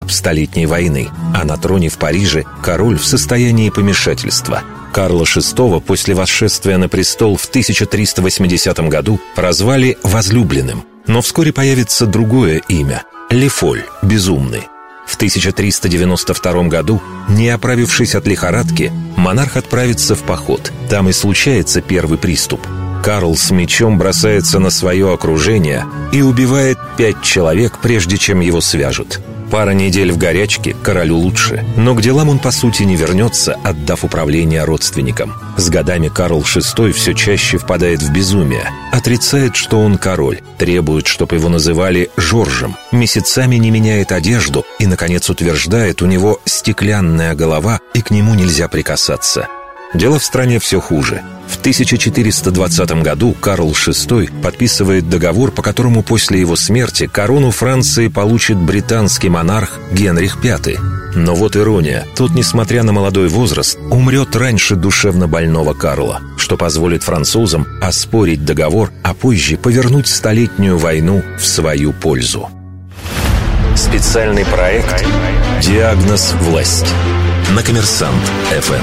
Столетней войны, а на троне в Париже король в состоянии помешательства. Карла VI после восшествия на престол в 1380 году прозвали «возлюбленным». Но вскоре появится другое имя – Лефоль, безумный. В 1392 году, не оправившись от лихорадки, монарх отправится в поход. Там и случается первый приступ. Карл с мечом бросается на свое окружение и убивает 5 человек, прежде чем его свяжут. Пара недель в горячке королю лучше, но к делам он по сути не вернется, отдав управление родственникам. С годами Карл VI все чаще впадает в безумие, отрицает, что он король, требует, чтобы его называли Жоржем, месяцами не меняет одежду и, наконец, утверждает, у него стеклянная голова и к нему нельзя прикасаться. Дело в стране все хуже. В 1420 году Карл VI подписывает договор, по которому после его смерти корону Франции получит британский монарх Генрих V. Но вот ирония. Тот, несмотря на молодой возраст, умрет раньше душевно больного Карла, что позволит французам оспорить договор, а позже повернуть Столетнюю войну в свою пользу. Специальный проект «Диагноз. Власть» на Коммерсант ФМ.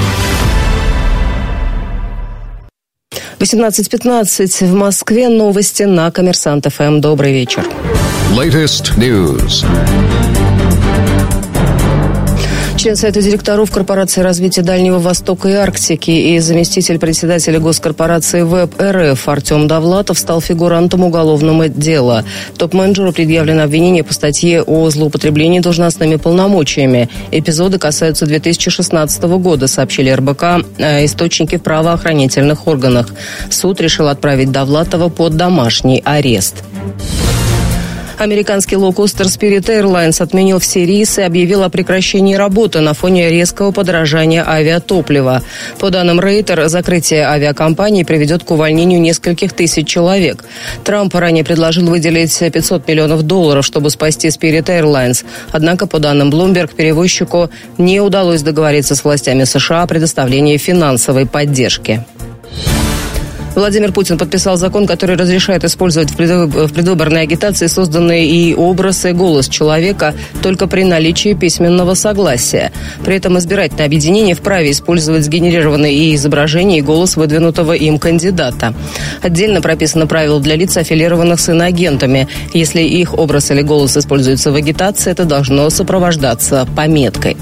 18:15 в Москве. Новости на Коммерсант ФМ. Добрый вечер. Latest News. Член Совета директоров Корпорации развития Дальнего Востока и Арктики и заместитель председателя госкорпорации ВЭБ РФ Артем Довлатов стал фигурантом уголовного дела. Топ-менеджеру предъявлено обвинение по статье о злоупотреблении должностными полномочиями. Эпизоды касаются 2016 года, сообщили РБК источники в правоохранительных органах. Суд решил отправить Довлатова под домашний арест. Американский лоукостер Spirit Airlines отменил все рейсы и объявил о прекращении работы на фоне резкого подорожания авиатоплива. По данным Рейтер, закрытие авиакомпании приведет к увольнению нескольких тысяч человек. Трамп ранее предложил выделить $500 миллионов, чтобы спасти Spirit Airlines. Однако, по данным Bloomberg, перевозчику не удалось договориться с властями США о предоставлении финансовой поддержки. Владимир Путин подписал закон, который разрешает использовать в предвыборной агитации созданный и образ, и голос человека только при наличии письменного согласия. При этом избирательное объединение вправе использовать сгенерированные и изображения, и голос выдвинутого им кандидата. Отдельно прописано правило для лиц, аффилированных с иноагентами. Если их образ или голос используется в агитации, это должно сопровождаться пометкой.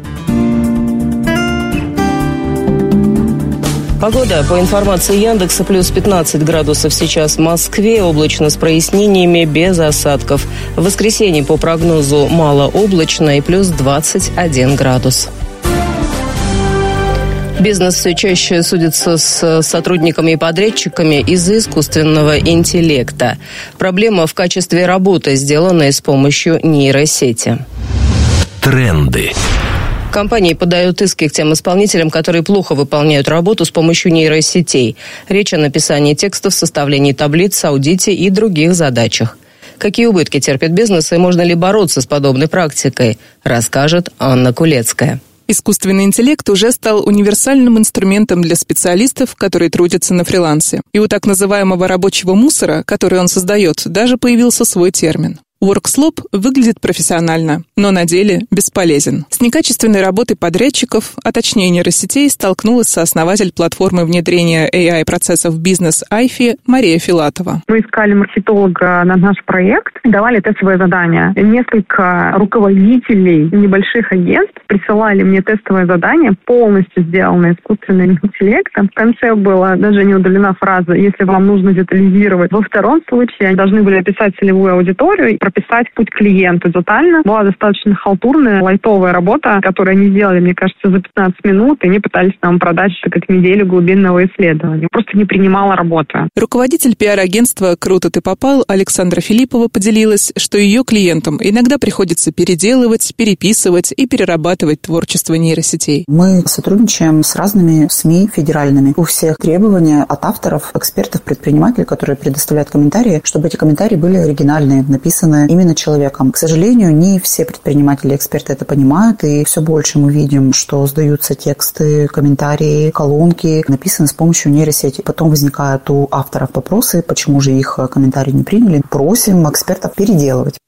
Погода. По информации Яндекса, плюс 15 градусов сейчас в Москве, облачно с прояснениями, без осадков. В воскресенье по прогнозу малооблачно и плюс 21 градус. Бизнес все чаще судится с сотрудниками и подрядчиками из-за искусственного интеллекта. Проблема в качестве работы, сделанной с помощью нейросети. Тренды. Компании подают иски к тем исполнителям, которые плохо выполняют работу с помощью нейросетей. Речь о написании текстов, составлении таблиц, аудите и других задачах. Какие убытки терпит бизнес и можно ли бороться с подобной практикой, расскажет Анна Кулецкая. Искусственный интеллект уже стал универсальным инструментом для специалистов, которые трудятся на фрилансе. И у так называемого рабочего мусора, который он создает, даже появился свой термин. Workslop выглядит профессионально, но на деле бесполезен. С некачественной работой подрядчиков, а точнее нейросетей, столкнулась сооснователь платформы внедрения AI-процессов бизнес Айфи Мария Филатова. Мы искали маркетолога на наш проект, давали тестовое задание. Несколько руководителей небольших агентств присылали мне тестовое задание, полностью сделанное искусственным интеллектом. В конце была даже не удалена фраза «если вам нужно детализировать». Во втором случае они должны были описать целевую аудиторию, прописать путь клиенту детально. Была достаточно халтурная, лайтовая работа, которую они сделали, мне кажется, за 15 минут, и они пытались нам продать как неделю глубинного исследования. Просто не принимала работу. Руководитель пиар-агентства «Круто ты попал» Александра Филиппова поделилась, что ее клиентам иногда приходится переделывать, переписывать и перерабатывать творчество нейросетей. Мы сотрудничаем с разными СМИ федеральными. У всех требования от авторов, экспертов, предпринимателей, которые предоставляют комментарии, чтобы эти комментарии были оригинальные, написаны именно человеком. К сожалению, не все предприниматели и эксперты это понимают, и все больше мы видим, что сдаются тексты, комментарии, колонки, написаны с помощью нейросети. Потом возникают у авторов вопросы, почему же их комментарии не приняли. Просим экспертов переделывать.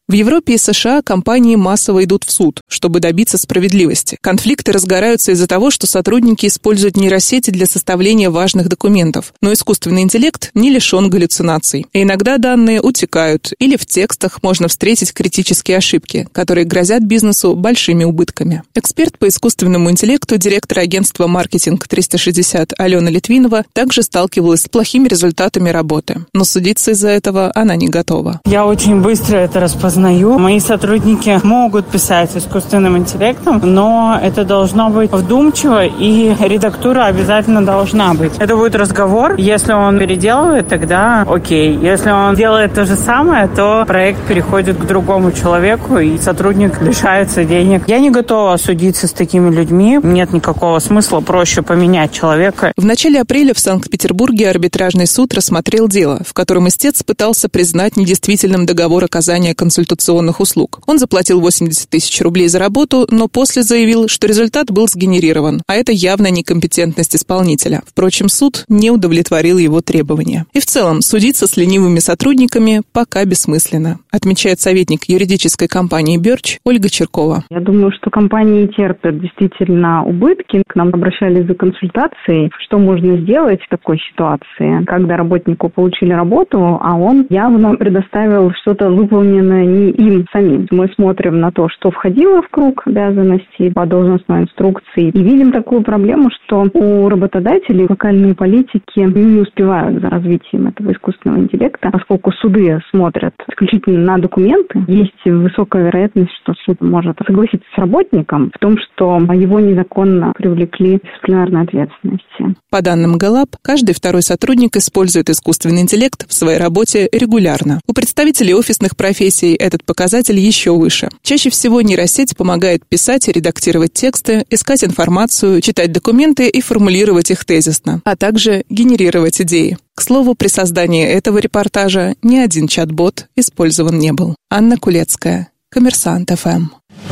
В Европе и США компании массово идут в суд, чтобы добиться справедливости. Конфликты разгораются из-за того, что сотрудники используют нейросети для составления важных документов. Но искусственный интеллект не лишен галлюцинаций. И иногда данные утекают, или в текстах можно встретить критические ошибки, которые грозят бизнесу большими убытками. Эксперт по искусственному интеллекту, директор агентства «Маркетинг 360» Алена Литвинова также сталкивалась с плохими результатами работы. Но судиться из-за этого она не готова. Я очень быстро это распознаю. Мои сотрудники могут писать искусственным интеллектом, но это должно быть вдумчиво, и редактура обязательно должна быть. Это будет разговор. Если он переделывает, тогда окей. Если он делает то же самое, то проект переходит к другому человеку, и сотрудник лишается денег. Я не готова судиться с такими людьми. Нет никакого смысла, проще поменять человека. В начале апреля в Санкт-Петербурге арбитражный суд рассмотрел дело, в котором истец пытался признать недействительным договор оказания консультационных услуг. Он заплатил 80 тысяч рублей за работу, но после заявил, что результат был сгенерирован, а это явно некомпетентность исполнителя. Впрочем, суд не удовлетворил его требования. И в целом, судиться с ленивыми сотрудниками пока бессмысленно, отмечает советник юридической компании Birch Ольга Черкова. Я думаю, что компании терпят действительно убытки. К нам обращались за консультацией, что можно сделать в такой ситуации, когда работнику получили работу, а он явно предоставил что-то выполненное не им самим. Мы смотрим на то, что входило в круг обязанностей по должностной инструкции, и видим такую проблему, что у работодателей локальные политики не успевают за развитием этого искусственного интеллекта, поскольку суды смотрят исключительно на документы. Есть высокая вероятность, что суд может согласиться с работником в том, что его незаконно привлекли к дисциплинарной ответственности. По данным Gallup, каждый второй сотрудник использует искусственный интеллект в своей работе регулярно. У представителей офисных профессий этот показатель еще выше. Чаще всего нейросеть помогает писать и редактировать тексты, искать информацию, читать документы и формулировать их тезисно, а также генерировать идеи. К слову, при создании этого репортажа ни один чат-бот использован не был. Анна Кулецкая, Коммерсант ФМ.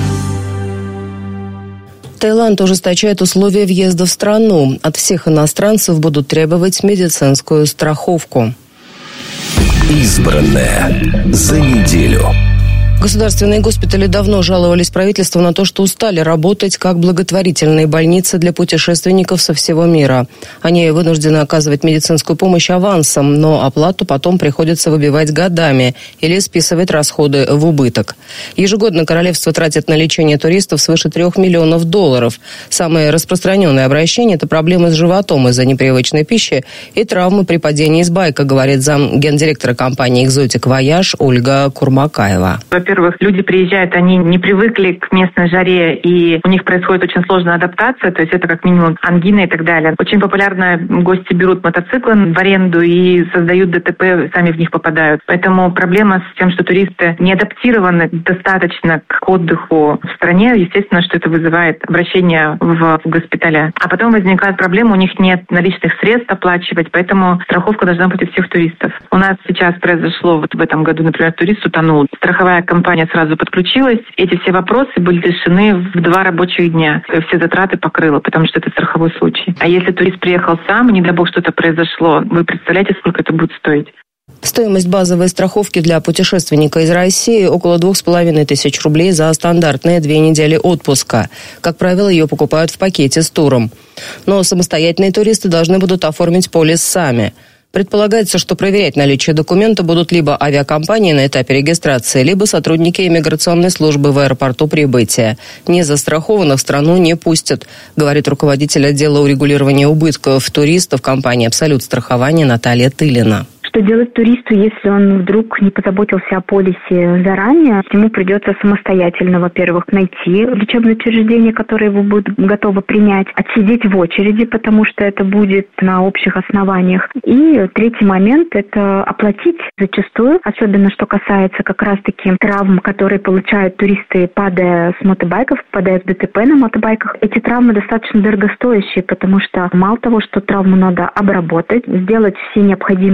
Таиланд ужесточает условия въезда в страну. От всех иностранцев будут требовать медицинскую страховку. Избранное за неделю. Государственные госпитали давно жаловались правительству на то, что устали работать как благотворительные больницы для путешественников со всего мира. Они вынуждены оказывать медицинскую помощь авансом, но оплату потом приходится выбивать годами или списывать расходы в убыток. Ежегодно королевство тратит на лечение туристов свыше $3 миллионов. Самые распространенные обращения – это проблемы с животом из-за непривычной пищи и травмы при падении с байка, говорит гендиректора компании «Экзотик Вояж» Ольга Курмакаева. Во-первых, люди приезжают, они не привыкли к местной жаре, и у них происходит очень сложная адаптация, то есть это как минимум ангина и так далее. Очень популярно гости берут мотоциклы в аренду и создают ДТП, сами в них попадают. Поэтому проблема с тем, что туристы не адаптированы достаточно к отдыху в стране, естественно, что это вызывает обращение в госпиталя. А потом возникает проблема, у них нет наличных средств оплачивать, поэтому страховка должна быть у всех туристов. У нас сейчас произошло в этом году, например, турист утонул. Страховая компания сразу подключилась. Эти все вопросы были решены в 2 рабочих дня. Все затраты покрыла, потому что это страховой случай. А если турист приехал сам, не дай бог что-то произошло, вы представляете, сколько это будет стоить? Стоимость базовой страховки для путешественника из России около 2500 рублей за стандартные 2 недели отпуска. Как правило, ее покупают в пакете с туром. Но самостоятельные туристы должны будут оформить полис сами. Предполагается, что проверять наличие документа будут либо авиакомпании на этапе регистрации, либо сотрудники иммиграционной службы в аэропорту прибытия. Незастрахованных в страну не пустят, говорит руководитель отдела урегулирования убытков туристов компании «Абсолют страхования» Наталья Тылина. Что делать туристу, если он вдруг не позаботился о полисе заранее? Ему придется самостоятельно, во-первых, найти лечебное учреждение, которое его будет готово принять, отсидеть в очереди, потому что это будет на общих основаниях. И третий момент – это оплатить зачастую, особенно что касается как раз-таки травм, которые получают туристы, падая с мотобайков, падая в ДТП на мотобайках. Эти травмы достаточно дорогостоящие, потому что мало того, что травму надо обработать, сделать все необходимые прививки,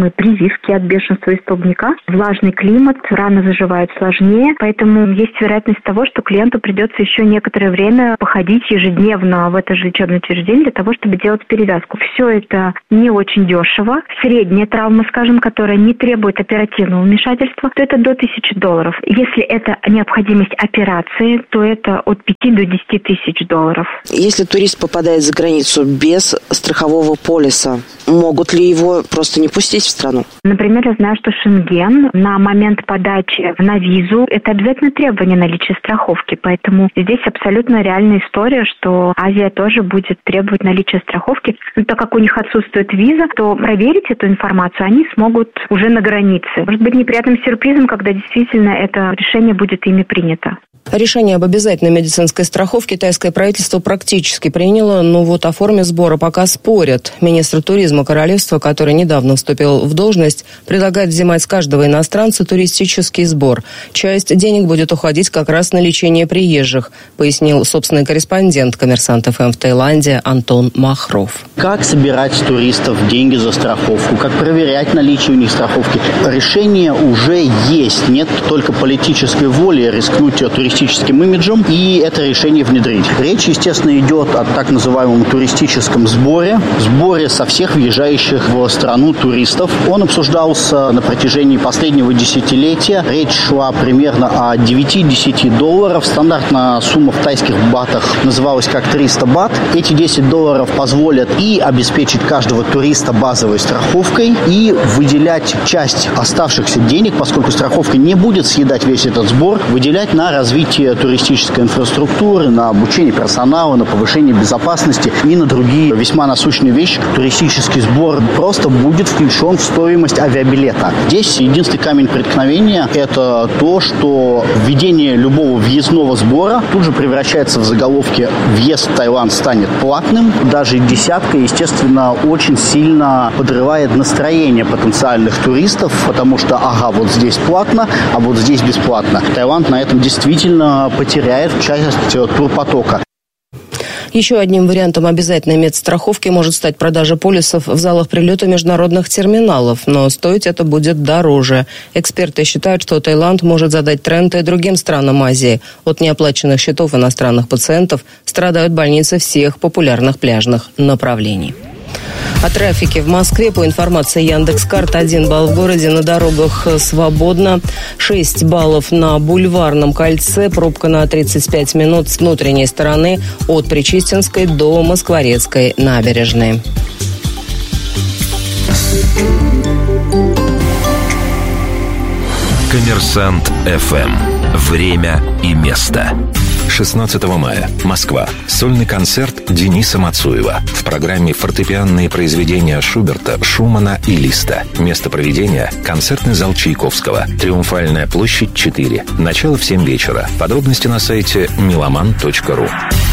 виски от бешенства и столбняка. Влажный климат, раны заживают сложнее, поэтому есть вероятность того, что клиенту придется еще некоторое время походить ежедневно в это же лечебное учреждение для того, чтобы делать перевязку. Все это не очень дешево. Средняя травма, скажем, которая не требует оперативного вмешательства, то это до $1000. Если это необходимость операции, то это от 5 до 10 тысяч долларов. Если турист попадает за границу без страхового полиса, могут ли его просто не пустить в страну? Например, я знаю, что Шенген на момент подачи на визу – это обязательное требование наличия страховки, поэтому здесь абсолютно реальная история, что Азия тоже будет требовать наличия страховки. Но так как у них отсутствует виза, то проверить эту информацию они смогут уже на границе. Может быть неприятным сюрпризом, когда действительно это решение будет ими принято. Решение об обязательной медицинской страховке тайское правительство практически приняло, но вот о форме сбора пока спорят. Министр туризма королевства, который недавно вступил в должность, предлагает взимать с каждого иностранца туристический сбор. Часть денег будет уходить как раз на лечение приезжих, пояснил собственный корреспондент «Коммерсант ФМ» в Таиланде Антон Махров. Как собирать с туристов деньги за страховку, как проверять наличие у них страховки. Решение уже есть, нет только политической воли рискнуть туристическим имиджем и это решение внедрить. Речь, естественно, идет о так называемом туристическом сборе со всех въезжающих в страну туристов. Он обсуждался на протяжении последнего десятилетия. Речь шла примерно о $9-10. Стандартная сумма в тайских батах называлась как 300 бат. Эти $10 позволят и обеспечить каждого туриста базовой страховкой, и выделять часть оставшихся денег, поскольку страховка не будет съедать весь этот сбор, выделять на развитие туристической инфраструктуры, на обучение персонала, на повышение безопасности и на другие весьма насущные вещи. Туристический сбор просто будет включен в стоимость авиабилета. Здесь единственный камень преткновения – это то, что введение любого въездного сбора тут же превращается в заголовки «Въезд в Таиланд станет платным». Даже десятка, естественно, очень сильно подрывает настроение потенциальных туристов, потому что, вот здесь платно, а вот здесь бесплатно. Таиланд на этом действительно потеряет часть турпотока. Еще одним вариантом обязательной медстраховки может стать продажа полисов в залах прилета международных терминалов, но стоить это будет дороже. Эксперты считают, что Таиланд может задать тренд и другим странам Азии. От неоплаченных счетов иностранных пациентов страдают больницы всех популярных пляжных направлений. О трафике в Москве по информации Яндекс.Карт 1 балл в городе, на дорогах свободно, 6 баллов на Бульварном кольце, пробка на 35 минут с внутренней стороны от Причистинской до Москворецкой набережной. Коммерсант ФМ. Время и место. 16 мая. Москва. Сольный концерт Дениса Мацуева. В программе фортепианные произведения Шуберта, Шумана и Листа. Место проведения – концертный зал Чайковского. Триумфальная площадь 4. Начало в 7 вечера. Подробности на сайте meloman.ru.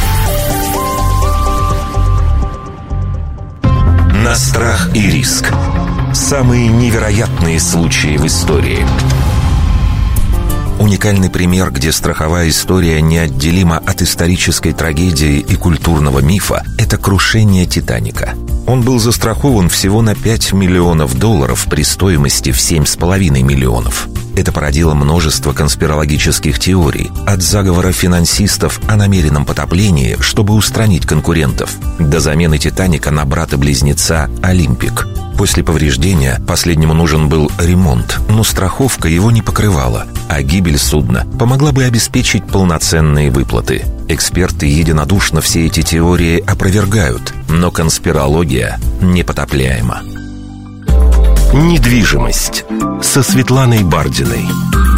На страх и риск. Самые невероятные случаи в истории. Уникальный пример, где страховая история неотделима от исторической трагедии и культурного мифа – это крушение «Титаника». Он был застрахован всего на $5 миллионов при стоимости в 7,5 миллионов. Это породило множество конспирологических теорий, от заговора финансистов о намеренном потоплении, чтобы устранить конкурентов, до замены «Титаника» на брата-близнеца «Олимпик». После повреждения последнему нужен был ремонт, но страховка его не покрывала, а гибель судна помогла бы обеспечить полноценные выплаты. Эксперты единодушно все эти теории опровергают, но конспирология непотопляема. Недвижимость со Светланой Бардиной.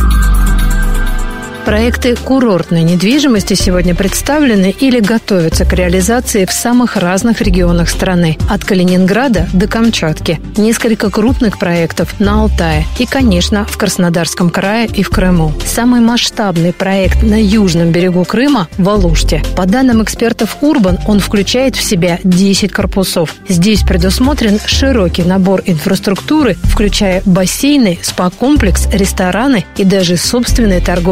Проекты курортной недвижимости сегодня представлены или готовятся к реализации в самых разных регионах страны. От Калининграда до Камчатки. Несколько крупных проектов на Алтае. И, конечно, в Краснодарском крае и в Крыму. Самый масштабный проект на южном берегу Крыма – в Алуште. По данным экспертов Урбан, он включает в себя 10 корпусов. Здесь предусмотрен широкий набор инфраструктуры, включая бассейны, спа-комплекс, рестораны и даже собственный торговый центр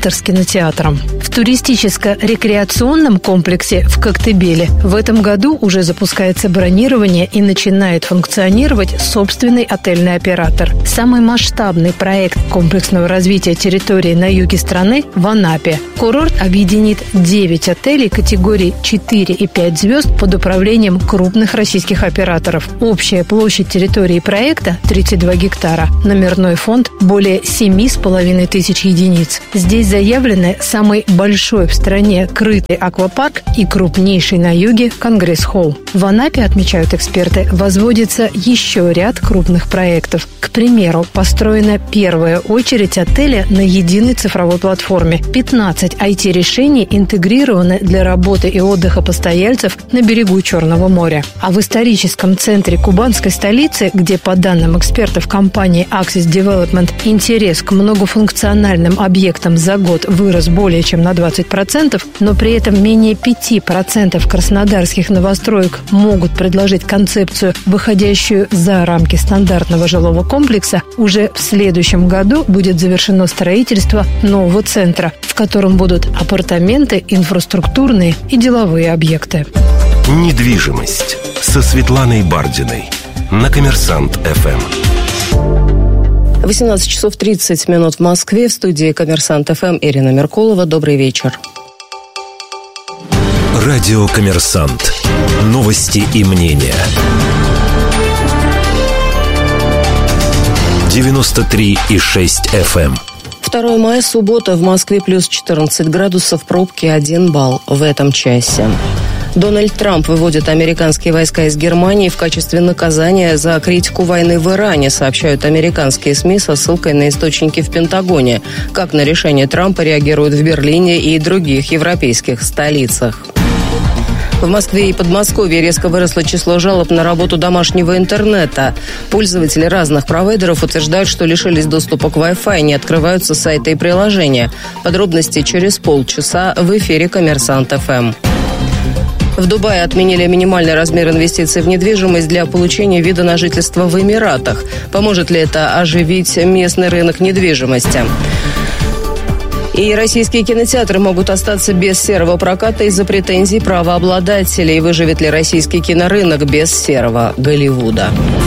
центр с кинотеатром. В туристическо-рекреационном комплексе в Коктебеле в этом году уже запускается бронирование и начинает функционировать собственный отельный оператор. Самый масштабный проект комплексного развития территории на юге страны в Анапе. Курорт объединит 9 отелей категории 4 и 5 звезд под управлением крупных российских операторов. Общая площадь территории проекта – 32 гектара. Номерной фонд – более 7,5 тысяч единиц. Здесь заявлены самый большой в стране крытый аквапарк и крупнейший на юге Конгресс-холл. В Анапе, отмечают эксперты, возводится еще ряд крупных проектов. К примеру, построена первая очередь отеля на единой цифровой платформе. 15 IT-решений интегрированы для работы и отдыха постояльцев на берегу Черного моря. А в историческом центре кубанской столицы, где, по данным экспертов компании Axis Development, интерес к многофункциональным объектам за год вырос более чем на 20%, но при этом менее 5% краснодарских новостроек могут предложить концепцию, выходящую за рамки стандартного жилого комплекса, уже в следующем году будет завершено строительство нового центра, в котором будут апартаменты, инфраструктурные и деловые объекты. Недвижимость со Светланой Бардиной на Коммерсант ФМ. 18 часов 30 минут в Москве. В студии Коммерсант ФМ Ирина Меркулова. Добрый вечер. Радио Коммерсант. Новости и мнения. 93,6 FM. 2 мая, суббота. В Москве плюс 14 градусов, пробки 1 балл в этом часе. Дональд Трамп выводит американские войска из Германии в качестве наказания за критику войны в Иране, сообщают американские СМИ со ссылкой на источники в Пентагоне. Как на решение Трампа реагируют в Берлине и других европейских столицах. В Москве и Подмосковье резко выросло число жалоб на работу домашнего интернета. Пользователи разных провайдеров утверждают, что лишились доступа к Wi-Fi, не открываются сайты и приложения. Подробности через полчаса в эфире «Коммерсант ФМ». В Дубае отменили минимальный размер инвестиций в недвижимость для получения вида на жительство в Эмиратах. Поможет ли это оживить местный рынок недвижимости? И российские кинотеатры могут остаться без серого проката из-за претензий правообладателей. Выживет ли российский кинорынок без серого Голливуда?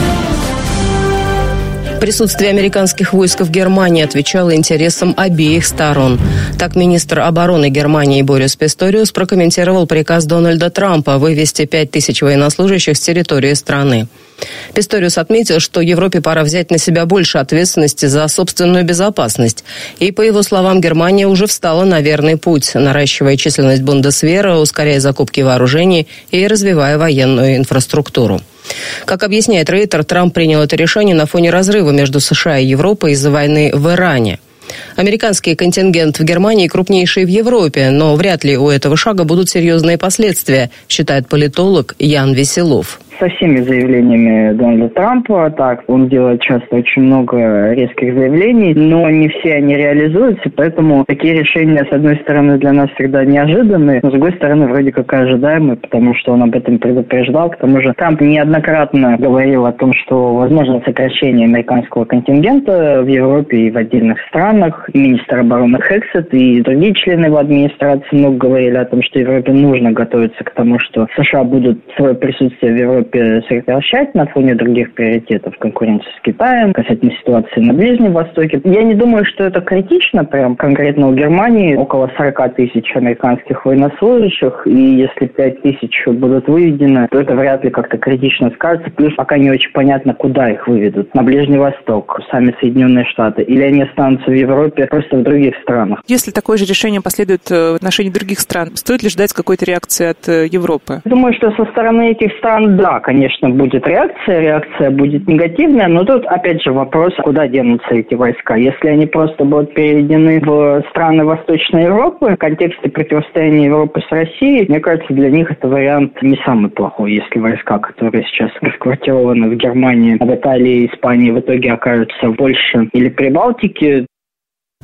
Присутствие американских войск в Германии отвечало интересам обеих сторон. Так министр обороны Германии Борис Писториус прокомментировал приказ Дональда Трампа вывести 5000 военнослужащих с территории страны. Писториус отметил, что Европе пора взять на себя больше ответственности за собственную безопасность. И, по его словам, Германия уже встала на верный путь, наращивая численность бундесвера, ускоряя закупки вооружений и развивая военную инфраструктуру. Как объясняет Рейтер, Трамп принял это решение на фоне разрыва между США и Европой из-за войны в Иране. Американский контингент в Германии крупнейший в Европе, но вряд ли у этого шага будут серьезные последствия, считает политолог Ян Веселов. Со всеми заявлениями Дональда Трампа, так, он делает часто очень много резких заявлений, но не все они реализуются, поэтому такие решения, с одной стороны, для нас всегда неожиданные, но с другой стороны, вроде как и ожидаемые, потому что он об этом предупреждал. К тому же Трамп неоднократно говорил о том, что возможно сокращение американского контингента в Европе и в отдельных странах. И министр обороны Хексет и другие члены его администрации много говорили о том, что Европе нужно готовиться к тому, что США будут свое присутствие в Европе сокращать на фоне других приоритетов, конкуренции с Китаем, касательно ситуации на Ближнем Востоке. Я не думаю, что это критично, прям конкретно у Германии около 40 тысяч американских военнослужащих, и если 5 тысяч будут выведены, то это вряд ли как-то критично скажется, плюс пока не очень понятно, куда их выведут. На Ближний Восток, сами Соединенные Штаты, или они останутся в Европе, просто в других странах. Если такое же решение последует в отношении других стран, стоит ли ждать какой-то реакции от Европы? Думаю, что со стороны этих стран, да, конечно, будет реакция будет негативная, но тут, опять же, вопрос, куда денутся эти войска. Если они просто будут переведены в страны Восточной Европы, в контексте противостояния Европы с Россией, мне кажется, для них это вариант не самый плохой. Если войска, которые сейчас расквартированы в Германии, в Италии, Испании, в итоге окажутся в Польше или Прибалтике.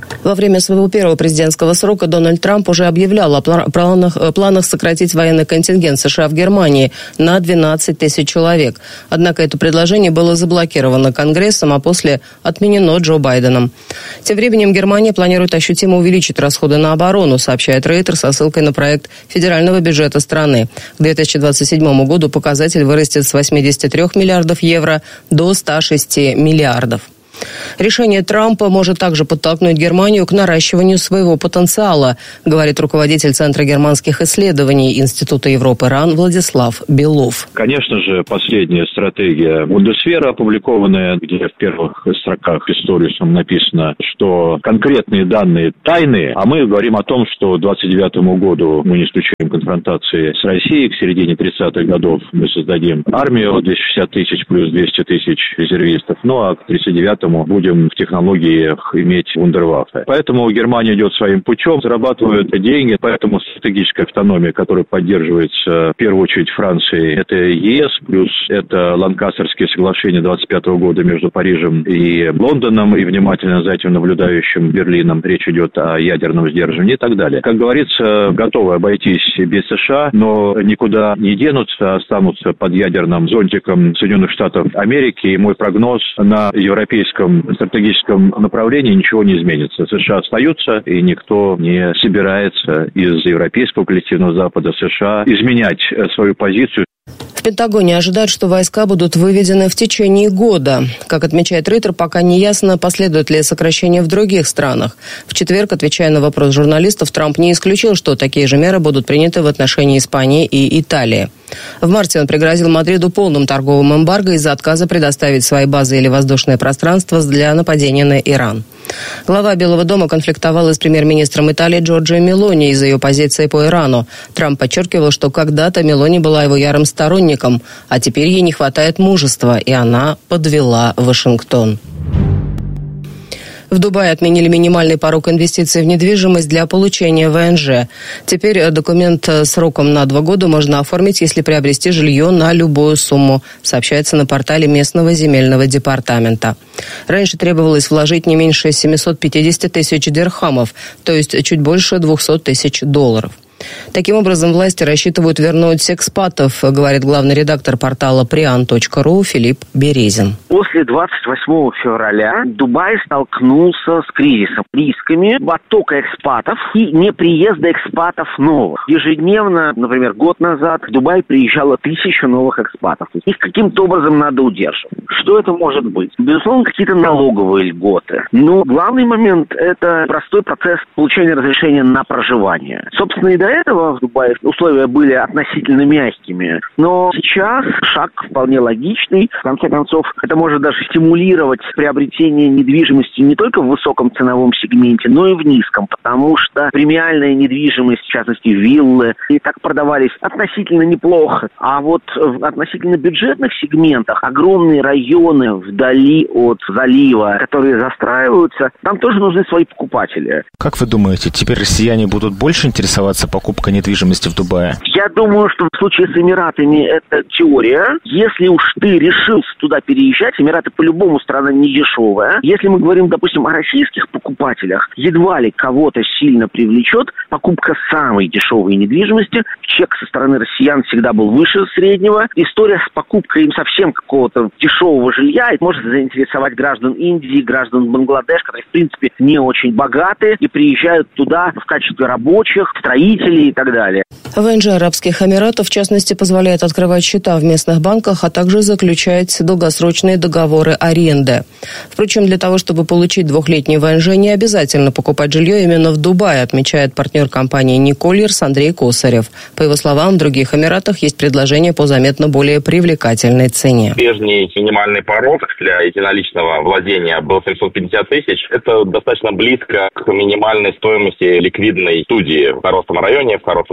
Во время своего первого президентского срока Дональд Трамп уже объявлял о планах сократить военный контингент США в Германии на 12 тысяч человек. Однако это предложение было заблокировано Конгрессом, а после отменено Джо Байденом. Тем временем Германия планирует ощутимо увеличить расходы на оборону, сообщает Рейтер со ссылкой на проект федерального бюджета страны. К 2027 году показатель вырастет с 83 миллиардов евро до 106 миллиардов. Решение Трампа может также подтолкнуть Германию к наращиванию своего потенциала, говорит руководитель Центра германских исследований Института Европы РАН Владислав Белов. Конечно же, последняя стратегия Бундесвера, опубликованная, где в первых строках истории написано, что конкретные данные тайные, а мы говорим о том, что к 2029 году мы не исключаем конфронтации с Россией, к середине 30-х годов мы создадим армию 260 тысяч плюс 200 тысяч резервистов, ну а к 39-му будем в технологиях иметь вундерваффе. Поэтому Германия идет своим путем, зарабатывает деньги, поэтому стратегическая автономия, которая поддерживается в первую очередь Францией, это ЕС, плюс это Ланкастерские соглашения 25 года между Парижем и Лондоном, и внимательно за этим наблюдающим Берлином. Речь идет о ядерном сдерживании и так далее. Как говорится, готовы обойтись без США, но никуда не денутся, останутся под ядерным зонтиком Соединенных Штатов Америки. И мой прогноз: на европейском стратегическом направлении ничего не изменится. США остаются, и никто не собирается из европейского коллективного Запада США изменять свою позицию. В Пентагоне ожидают, что войска будут выведены в течение года. Как отмечает Рейтер, пока не ясно, последует ли сокращение в других странах. В четверг, отвечая на вопрос журналистов, Трамп не исключил, что такие же меры будут приняты в отношении Испании и Италии. В марте он пригрозил Мадриду полным торговым эмбарго из-за отказа предоставить свои базы или воздушное пространство для нападения на Иран. Глава Белого дома конфликтовал с премьер-министром Италии Джорджией Мелони из-за ее позиции по Ирану. Трамп подчеркивал, что когда-то Мелони была его ярым сторонником, а теперь ей не хватает мужества, и она подвела Вашингтон. В Дубае отменили минимальный порог инвестиций в недвижимость для получения ВНЖ. Теперь документ сроком на 2 года можно оформить, если приобрести жилье на любую сумму, сообщается на портале местного земельного департамента. Раньше требовалось вложить не меньше 750 тысяч дирхамов, то есть чуть больше 200 тысяч долларов. Таким образом, власти рассчитывают вернуть экспатов, говорит главный редактор портала prian.ru Филипп Березин. После 28 февраля Дубай столкнулся с кризисом, рисками оттока экспатов и неприезда экспатов новых. Ежедневно, например, год назад в Дубай приезжало 1000 новых экспатов. Их каким-то образом надо удерживать. Что это может быть? Безусловно, какие-то налоговые льготы. Но главный момент – это простой процесс получения разрешения на проживание. Собственно, и до этого в Дубае условия были относительно мягкими. Но сейчас шаг вполне логичный. В конце концов, это может даже стимулировать приобретение недвижимости не только в высоком ценовом сегменте, но и в низком. Потому что премиальная недвижимость, в частности виллы, и так продавались относительно неплохо. А вот в относительно бюджетных сегментах огромные районы вдали от залива, которые застраиваются, там тоже нужны свои покупатели. Как вы думаете, теперь россияне будут больше интересоваться покупкой недвижимости в Дубае? Я думаю, что в случае с Эмиратами это теория. Если уж ты решился туда переезжать, Эмираты по-любому страна не дешевая. Если мы говорим, допустим, о российских покупателях, едва ли кого-то сильно привлечет покупка самой дешевой недвижимости. Чек со стороны россиян всегда был выше среднего. История с покупкой им совсем какого-то дешевого жилья может заинтересовать граждан Индии, граждан Бангладеш, которые, в принципе, не очень богаты и приезжают туда в качестве рабочих, строителей и так далее. ВНЖ Арабских Эмиратов, в частности, позволяет открывать счета в местных банках, а также заключать долгосрочные договоры аренды. Впрочем, для того, чтобы получить 2-летний ВНЖ, не обязательно покупать жилье именно в Дубае, отмечает партнер компании «Никольерс» Андрей Косарев. По его словам, в других Эмиратах есть предложение по заметно более привлекательной цене. Прежний минимальный порог для единоличного владения был 750 тысяч. Это достаточно близко к минимальной стоимости ликвидной студии в хорошем районе, в хорошем доме. С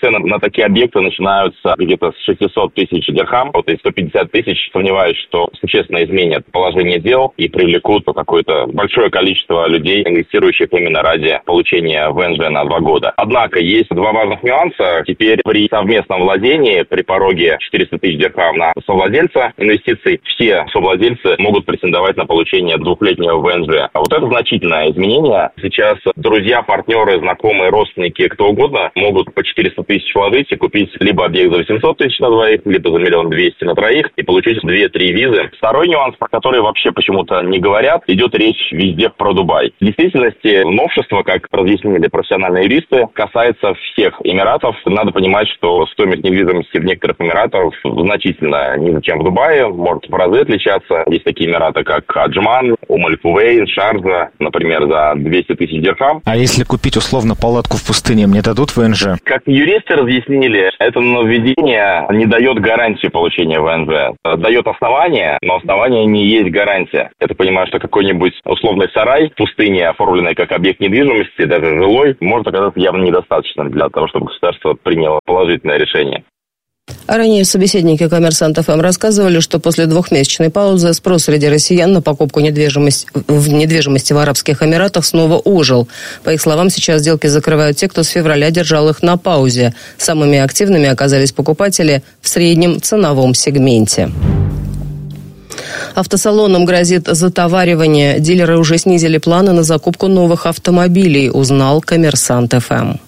цены на такие объекты начинаются где-то с 600 тысяч дирхам. Вот и 150 тысяч, сомневаюсь, что существенно изменят положение дел и привлекут какое-то большое количество людей, инвестирующих именно ради получения ВНЖ на 2 года. Однако есть два важных нюанса. Теперь при совместном владении, при пороге 400 тысяч дирхам на совладельца инвестиций, все совладельцы могут претендовать на получение 2-летнего ВНЖ. А вот это значительное изменение. Сейчас друзья, партнеры, знакомые, родственники, кто угодно могут по 400 тысяч вложить и купить либо объект за 800 тысяч на двоих, либо за 1 200 000 на троих и получить 2-3 визы. Второй нюанс, про который вообще почему-то не говорят, идет речь везде про Дубай. В действительности новшество, как разъяснили профессиональные юристы, касается всех Эмиратов. Надо понимать, что стоимость недвижимости в некоторых Эмиратах значительно ниже, чем в Дубае, может в разы отличаться. Есть такие Эмираты, как Аджман, Аль-Кувейн, Шарджа, например, за 200 тысяч дирхам. А если купить условно палатку в пустыне, мне дадут ВНЖ? Как юристы разъяснили, это нововведение не дает гарантии получения ВНЖ. Дает основание, но основание не есть гарантия. Я так понимаю, что какой-нибудь условный сарай в пустыне, оформленный как объект недвижимости, даже жилой, может оказаться явно недостаточным для того, чтобы государство приняло положительное решение. А ранее собеседники «Коммерсант ФМ» рассказывали, что после двухмесячной паузы спрос среди россиян на покупку недвижимости в Арабских Эмиратах снова ожил. По их словам, сейчас сделки закрывают те, кто с февраля держал их на паузе. Самыми активными оказались покупатели в среднем ценовом сегменте. Автосалонам грозит затоваривание. Дилеры уже снизили планы на закупку новых автомобилей, узнал «Коммерсант ФМ».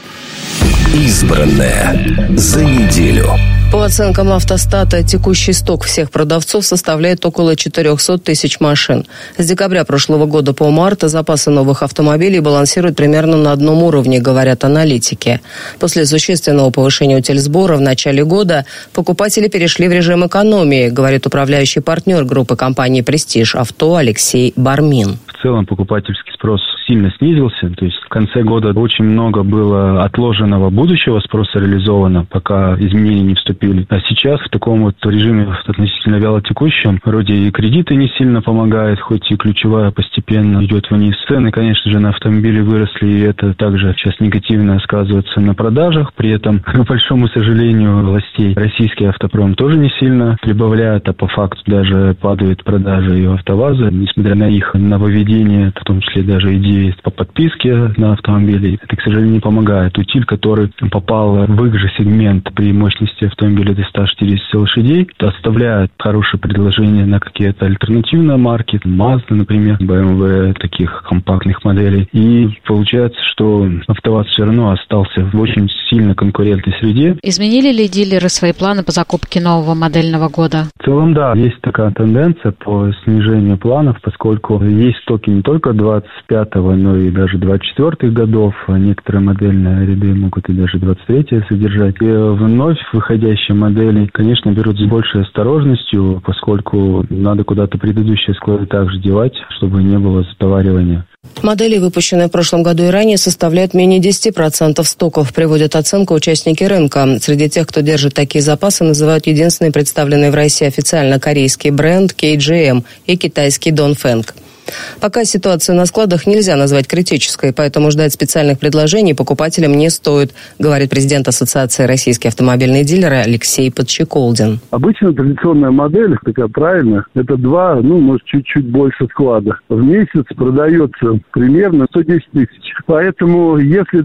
Избранное за неделю. По оценкам Автостата, текущий сток всех продавцов составляет около 400 тысяч машин. С декабря прошлого года по март запасы новых автомобилей балансируют примерно на одном уровне, говорят аналитики. После существенного повышения утильсбора в начале года покупатели перешли в режим экономии, говорит управляющий партнер группы компании «Престиж Авто» Алексей Бармин. В целом покупательский спрос сильно снизился, то есть в конце года очень много было отложенного будущего спроса реализовано, пока изменения не вступили. А сейчас в таком вот режиме относительно вялотекущем, вроде и кредиты не сильно помогают, хоть и ключевая постепенно идет вниз. Цены, конечно же, на автомобили выросли, и это также сейчас негативно сказывается на продажах. При этом, к большому сожалению, властей российский автопром тоже не сильно прибавляет, а по факту даже падают продажи и АвтоВАЗа, несмотря на их нововведение, в том числе даже идеи по подписке на автомобили. Это, к сожалению, не помогает. Утиль, который попал в их же сегмент при мощности автомобиля до 160 лошадей, оставляет хорошее предложение на какие-то альтернативные марки, Mazda, например, BMW, таких компактных моделей. И получается, что АвтоВАЗ все равно остался в очень сильно конкурентной среде. Изменили ли дилеры свои планы по закупке нового модельного года? В целом, да, есть такая тенденция по снижению планов, поскольку есть стоки не только 25-го, но и даже 24-х годов. Некоторые модельные ряды могут и даже 23-е содержать. И вновь выходящие модели, конечно, берут с большей осторожностью, поскольку надо куда-то предыдущие склады также девать, чтобы не было затоваривания. Модели, выпущенные в прошлом году и ранее, составляют менее 10% стоков, приводят оценку участники рынка. Среди тех, кто держит такие запасы, называют единственный представленный в России официально корейский бренд KGM и китайский Dongfeng. Пока ситуацию на складах нельзя назвать критической, поэтому ждать специальных предложений покупателям не стоит, говорит президент Ассоциации российских автомобильных дилеров Алексей Подщеколдин. Обычно традиционная модель, такая правильная, это 2, может чуть-чуть больше склада. В месяц продается примерно 110 тысяч. Поэтому если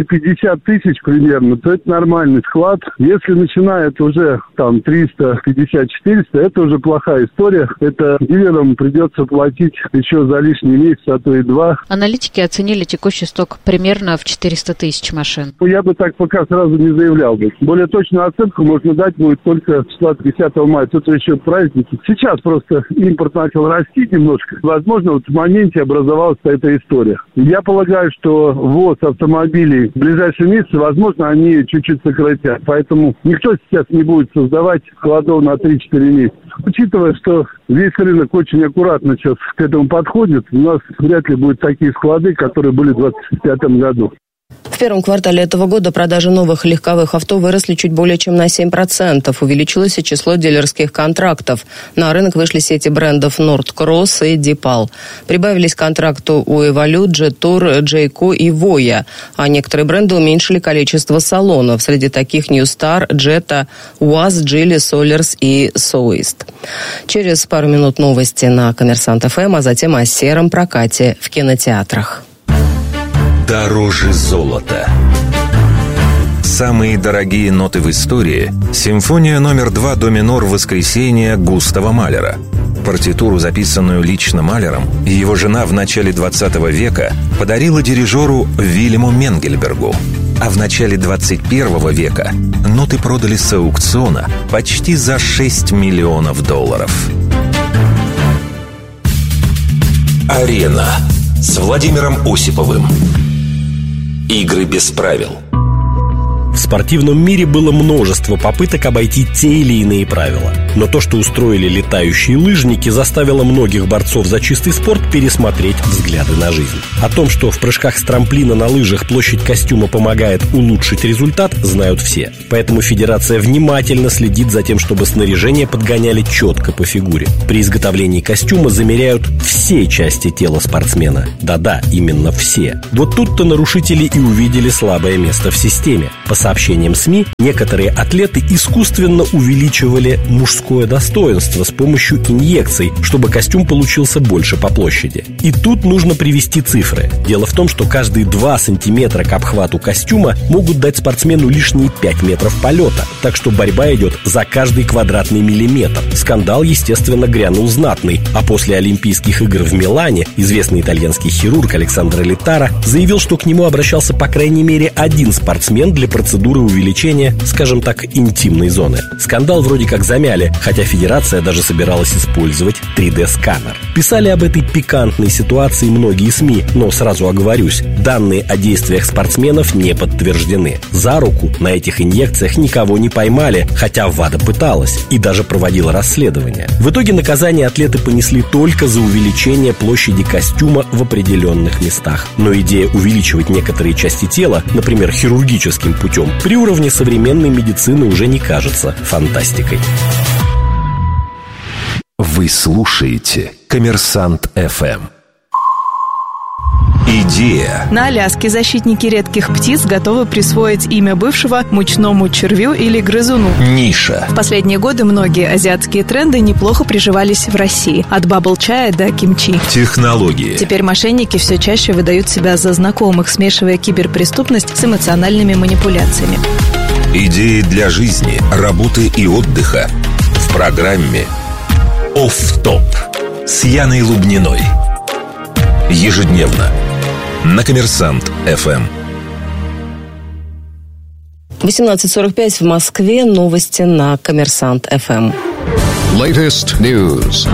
250 тысяч примерно, то это нормальный склад. Если начинает уже 350-400, это уже плохая история. Это дилерам придется платить еще за лишний месяц, а то и 2. Аналитики оценили текущий сток примерно в 400 тысяч машин. Я бы так пока сразу не заявлял бы. Более точную оценку можно дать будет только числа 10 мая. Тут еще праздники. Сейчас просто импорт начал расти немножко. Возможно, в моменте образовалась эта история. Я полагаю, что ввоз автомобилей в ближайшие месяцы, возможно, они чуть-чуть сократят. Поэтому никто сейчас не будет создавать складов на 3-4 месяца. Учитывая, что весь рынок очень аккуратно сейчас к этому подходит, у нас вряд ли будут такие склады, которые были в 2025 году. В первом квартале этого года продажи новых легковых авто выросли чуть более чем на 7%. Увеличилось и число дилерских контрактов. На рынок вышли сети брендов Nord Cross и Deepal. Прибавились к контракту у Evolute, Jetour, Jayco и Voya. А некоторые бренды уменьшили количество салонов. Среди таких New Star, Jetta, УАЗ, Geely, Solers и Soist. Через пару минут новости на Коммерсант ФМ, а затем о сером прокате в кинотеатрах. Дороже золота. Самые дорогие ноты в истории – симфония номер 2 до минор «Воскресенье» Густава Малера. Партитуру, записанную лично Малером, его жена в начале 20 века подарила дирижеру Вильяму Менгельбергу. А в начале 21 века ноты продали с аукциона почти за $6 миллионов. Арена с Владимиром Осиповым. Игры без правил. В спортивном мире было множество попыток обойти те или иные правила. Но то, что устроили летающие лыжники, заставило многих борцов за чистый спорт пересмотреть взгляды на жизнь. О том, что в прыжках с трамплина на лыжах площадь костюма помогает улучшить результат, знают все. Поэтому федерация внимательно следит за тем, чтобы снаряжение подгоняли четко по фигуре. При изготовлении костюма замеряют все части тела спортсмена. Да-да, именно все. Вот тут-то нарушители и увидели слабое место в системе. По сообщениям СМИ, некоторые атлеты искусственно увеличивали мужское достоинство с помощью инъекций, чтобы костюм получился больше по площади. И тут нужно привести цифры. Дело в том, что каждые 2 сантиметра к обхвату костюма могут дать спортсмену лишние 5 метров полета. Так что борьба идет за каждый квадратный миллиметр. Скандал, естественно, грянул знатный. А после Олимпийских игр в Милане известный итальянский хирург Александро Литара заявил, что к нему обращался по крайней мере один спортсмен для процедуры увеличения, скажем так, интимной зоны. Скандал вроде как замяли, хотя федерация даже собиралась использовать 3D-сканер. Писали об этой пикантной ситуации многие СМИ, но сразу оговорюсь, данные о действиях спортсменов не подтверждены. За руку на этих инъекциях никого не поймали, хотя ВАДА пыталась и даже проводила расследование. В итоге наказание атлеты понесли только за увеличение площади костюма в определенных местах. Но идея увеличивать некоторые части тела, например, хирургическим путем, при уровне современной медицины уже не кажется фантастикой. Вы слушаете «Коммерсант ФМ». Идея. На Аляске защитники редких птиц готовы присвоить имя бывшего мучному червю или грызуну. Ниша. В последние годы многие азиатские тренды неплохо приживались в России. От бабл-чая до кимчи. Технологии. Теперь мошенники все чаще выдают себя за знакомых, смешивая киберпреступность с эмоциональными манипуляциями. Идеи для жизни, работы и отдыха. В программе «Офф-топ» с Яной Лубниной. Ежедневно на Коммерсант ФМ. 18:45 в Москве. Новости на Коммерсант ФМ. Latest news.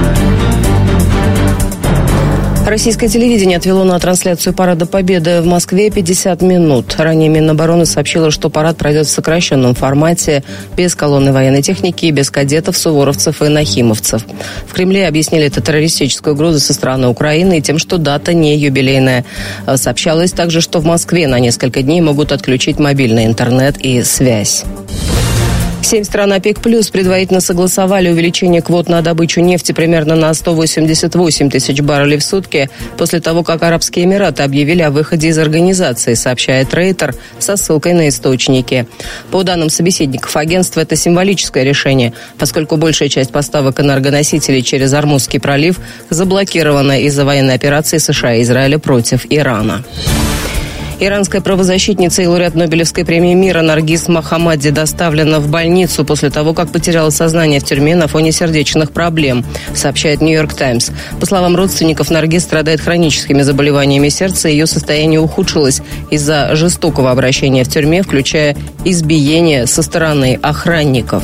Российское телевидение отвело на трансляцию Парада Победы в Москве 50 минут. Ранее Минобороны сообщило, что парад пройдет в сокращенном формате, без колонны военной техники и без кадетов, суворовцев и нахимовцев. В Кремле объяснили это террористическую угрозу со стороны Украины и тем, что дата не юбилейная. Сообщалось также, что в Москве на несколько дней могут отключить мобильный интернет и связь. 7 стран ОПЕК+ предварительно согласовали увеличение квот на добычу нефти примерно на 188 тысяч баррелей в сутки после того, как Арабские Эмираты объявили о выходе из организации, сообщает Рейтер со ссылкой на источники. По данным собеседников агентства, это символическое решение, поскольку большая часть поставок энергоносителей через Ормузский пролив заблокирована из-за военной операции США и Израиля против Ирана. Иранская правозащитница и лауреат Нобелевской премии мира Наргиз Мохаммади доставлена в больницу после того, как потеряла сознание в тюрьме на фоне сердечных проблем, сообщает «Нью-Йорк Таймс». По словам родственников, Наргиз страдает хроническими заболеваниями сердца, и ее состояние ухудшилось из-за жестокого обращения в тюрьме, включая избиение со стороны охранников.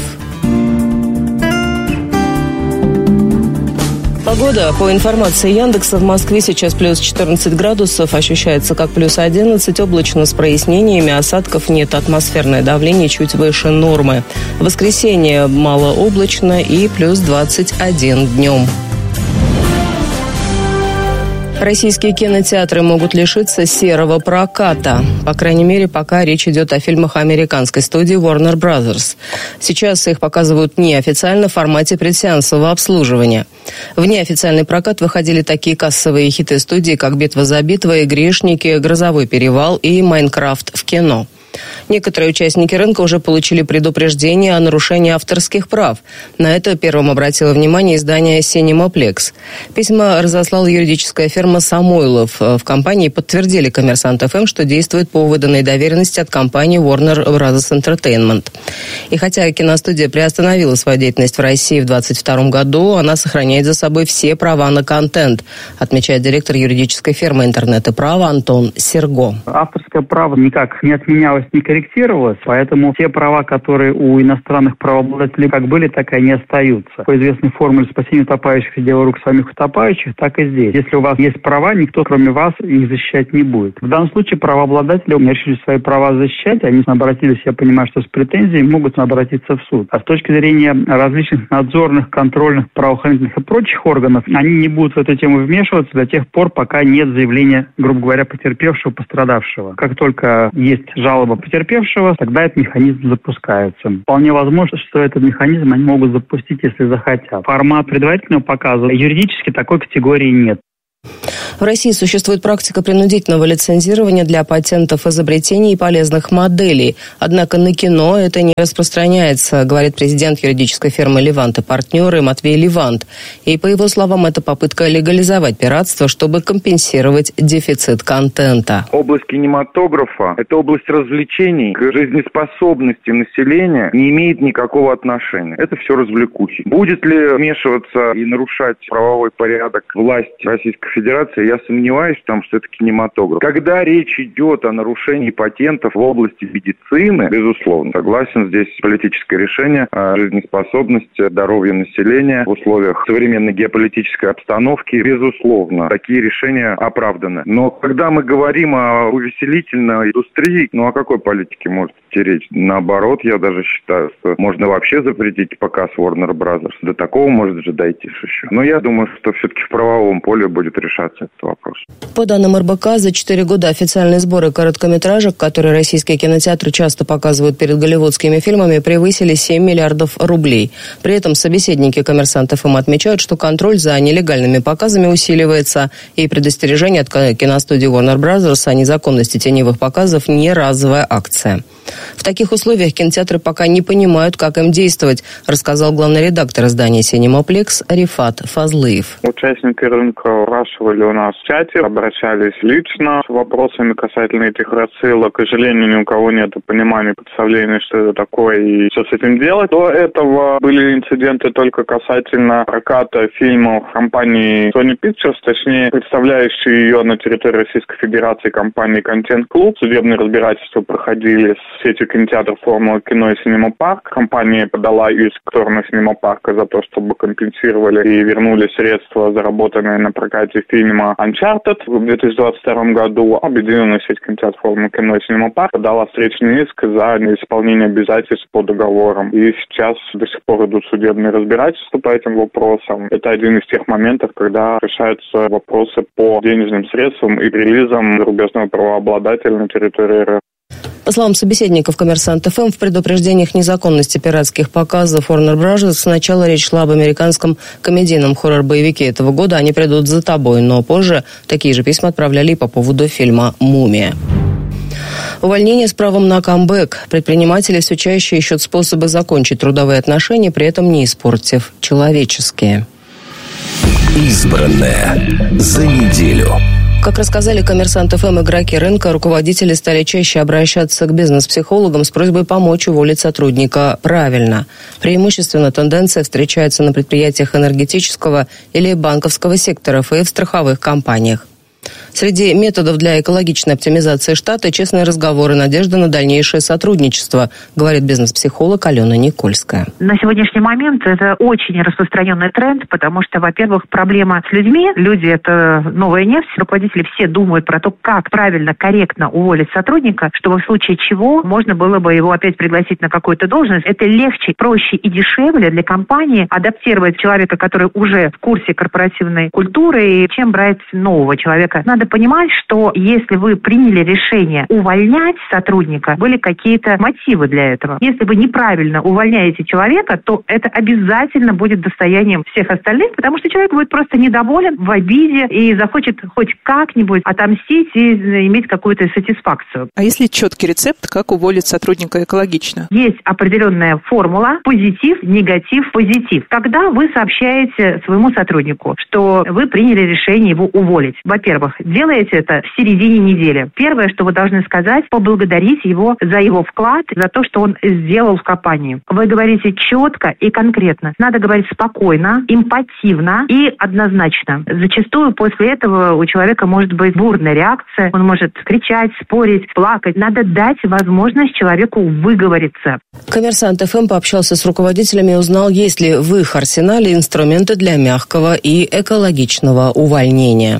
Погода. По информации Яндекса, в Москве сейчас плюс 14 градусов, ощущается как плюс 11, облачно с прояснениями, осадков нет, атмосферное давление чуть выше нормы. В воскресенье малооблачно и плюс 21 днем. Российские кинотеатры могут лишиться серого проката. По крайней мере, пока речь идет о фильмах американской студии Warner Brothers. Сейчас их показывают неофициально в формате предсеансового обслуживания. В неофициальный прокат выходили такие кассовые хиты студии, как «Битва за битвой», «Грешники», «Грозовой перевал» и «Майнкрафт в кино». Некоторые участники рынка уже получили предупреждение о нарушении авторских прав. На это первым обратило внимание издание «Cineplex». Письма разослала юридическая фирма «Самойлов». В компании подтвердили «Коммерсант ФМ», что действует по выданной доверенности от компании Warner Brothers Entertainment. И хотя киностудия приостановила свою деятельность в России в 2022 году, она сохраняет за собой все права на контент, отмечает директор юридической фирмы «Интернет и право» Антон Серго. Авторское право никак не отменялось, не корректировалось, поэтому те права, которые у иностранных правообладателей как были, так и они остаются. По известной формуле спасения утопающих и дело рук самих утопающих, так и здесь. Если у вас есть права, никто, кроме вас, их защищать не будет. В данном случае правообладатели решили свои права защищать, они обратились, я понимаю, что с претензией могут обратиться в суд. А с точки зрения различных надзорных, контрольных, правоохранительных и прочих органов, они не будут в эту тему вмешиваться до тех пор, пока нет заявления, грубо говоря, потерпевшего, пострадавшего. Как только есть жалоба потерпевшего, тогда этот механизм запускается. Вполне возможно, что этот механизм они могут запустить, если захотят. Формат предварительного показа юридически такой категории нет. В России существует практика принудительного лицензирования для патентов, изобретений и полезных моделей. Однако на кино это не распространяется, говорит президент юридической фирмы «Левант и партнеры» Матвей Левант. И, по его словам, это попытка легализовать пиратство, чтобы компенсировать дефицит контента. Область кинематографа – это область развлечений, к жизнеспособности населения не имеет никакого отношения. Это все развлекухи. Будет ли вмешиваться и нарушать правовой порядок власть Российской Федерации, я сомневаюсь в том, что это кинематограф. Когда речь идет о нарушении патентов в области медицины, безусловно, согласен, здесь политическое решение о жизнеспособности, здоровья населения в условиях современной геополитической обстановки, безусловно, такие решения оправданы. Но когда мы говорим о увеселительной индустрии, о какой политике может идти речь? Наоборот, я даже считаю, что можно вообще запретить показ Warner Brothers. До такого может же дойти еще. Но я думаю, что все-таки в правовом поле будет решаться этот вопрос. По данным РБК, за 4 года официальные сборы короткометражек, которые российские кинотеатры часто показывают перед голливудскими фильмами, превысили 7 миллиардов рублей. При этом собеседники «Коммерсант ФМ» отмечают, что контроль за нелегальными показами усиливается, и предостережение от киностудии Warner Brothers о незаконности теневых показов не разовая акция. В таких условиях кинотеатры пока не понимают, как им действовать, рассказал главный редактор издания «Cineplex» Рифат Фазлыев. Участники рынка спрашивали у нас в чате, обращались лично с вопросами касательно этих рассылок. К сожалению, ни у кого нет понимания, представления, что это такое и что с этим делать. До этого были инциденты только касательно проката фильмов компании Sony Pictures, точнее, представляющей ее на территории Российской Федерации компании Content Club. Судебные разбирательства проходили с сетью кинотеатров «Формула кино» и «Синемапарк». Компания подала иск в сторону «Синемапарка» за то, чтобы компенсировали и вернули средства, заработанные на прокате фильма «Uncharted» в 2022 году. Объединенная сеть кинотеатров «Формула кино» и «Синемапарк» подала встречный иск за неисполнение обязательств по договорам. И сейчас до сих пор идут судебные разбирательства по этим вопросам. Это один из тех моментов, когда решаются вопросы по денежным средствам и релизам зарубежного правообладателя на территории РФ. По словам собеседников «Коммерсант ФМ», в предупреждениях незаконности пиратских показов Warner Brothers сначала речь шла об американском комедийном хоррор-боевике этого года «Они придут за тобой», но позже такие же письма отправляли и по поводу фильма «Мумия». Увольнение с правом на камбэк. Предприниматели все чаще ищут способы закончить трудовые отношения, при этом не испортив человеческие. Избранное за неделю. Как рассказали «Коммерсант ФМ» игроки рынка, руководители стали чаще обращаться к бизнес-психологам с просьбой помочь уволить сотрудника правильно. Преимущественно тенденция встречается на предприятиях энергетического или банковского секторов и в страховых компаниях. Среди методов для экологичной оптимизации штата честные разговоры, надежда на дальнейшее сотрудничество, говорит бизнес-психолог Алена Никольская. На сегодняшний момент это очень распространенный тренд, потому что, во-первых, проблема с людьми. Люди – это новая нефть. Руководители все думают про то, как правильно, корректно уволить сотрудника, чтобы в случае чего можно было бы его опять пригласить на какую-то должность. Это легче, проще и дешевле для компании адаптировать человека, который уже в курсе корпоративной культуры, чем брать нового человека. Надо понимать, что если вы приняли решение увольнять сотрудника, были какие-то мотивы для этого. Если вы неправильно увольняете человека, то это обязательно будет достоянием всех остальных, потому что человек будет просто недоволен, в обиде и захочет хоть как-нибудь отомстить и иметь какую-то сатисфакцию. А есть ли четкий рецепт, как уволить сотрудника экологично? Есть определенная формула позитив, негатив, позитив. Когда вы сообщаете своему сотруднику, что вы приняли решение его уволить. Во-первых, делаете это в середине недели. Первое, что вы должны сказать, поблагодарить его за его вклад, за то, что он сделал в компании. Вы говорите четко и конкретно. Надо говорить спокойно, эмпативно и однозначно. Зачастую после этого у человека может быть бурная реакция. Он может кричать, спорить, плакать. Надо дать возможность человеку выговориться. Коммерсант ФМ пообщался с руководителями и узнал, есть ли в их арсенале инструменты для мягкого и экологичного увольнения.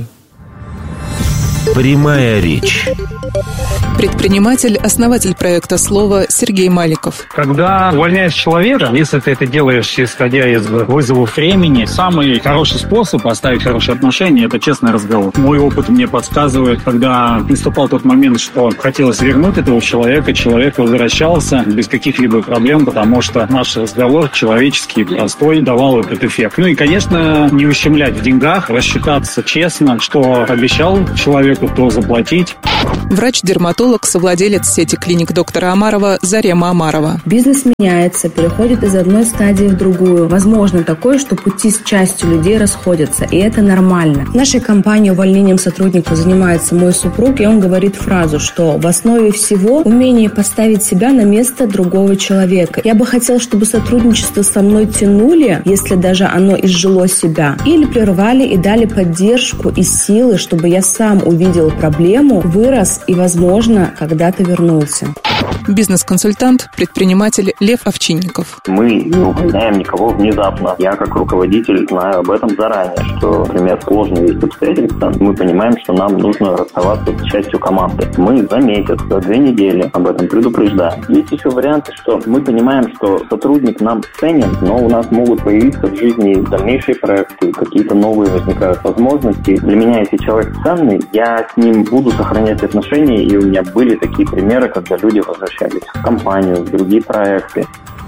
Прямая речь. Предприниматель, основатель проекта «Слово» Сергей Маликов. Когда увольняешь человека, если ты это делаешь, исходя из вызовов времени, самый хороший способ оставить хорошие отношения – это честный разговор. Мой опыт мне подсказывает, когда наступал тот момент, что хотелось вернуть этого человек возвращался без каких-либо проблем, потому что наш разговор человеческий, простой, давал этот эффект. Ну и, конечно, не ущемлять в деньгах, рассчитаться честно, что обещал человеку, то заплатить. Врач-дерматолог, совладелец сети клиник доктора Омарова Зарема Омарова. Бизнес меняется, переходит из одной стадии в другую. Возможно такое, что пути с частью людей расходятся, и это нормально. В нашей компании увольнением сотрудника занимается мой супруг, и он говорит фразу, что в основе всего умение поставить себя на место другого человека. Я бы хотел, чтобы сотрудничество со мной тянули, если даже оно изжило себя, или прервали и дали поддержку и силы, чтобы я сам увидел проблему, вырос и, возможно, когда-то вернулся. Бизнес-консультант, предприниматель Лев Овчинников. Мы не увольняем никого внезапно. Я, как руководитель, знаю об этом заранее, что, например, сложные есть обстоятельства. Мы понимаем, что нам нужно расставаться с частью команды. Мы за месяц, за 2 недели об этом предупреждаем. Есть еще варианты, что мы понимаем, что сотрудник нам ценен, но у нас могут появиться в жизни дальнейшие проекты, какие-то новые возникают возможности. Для меня, если человек ценный, я с ним буду сохранять отношения, и у меня были такие примеры, когда люди возвращались в компанию, в другие проекты.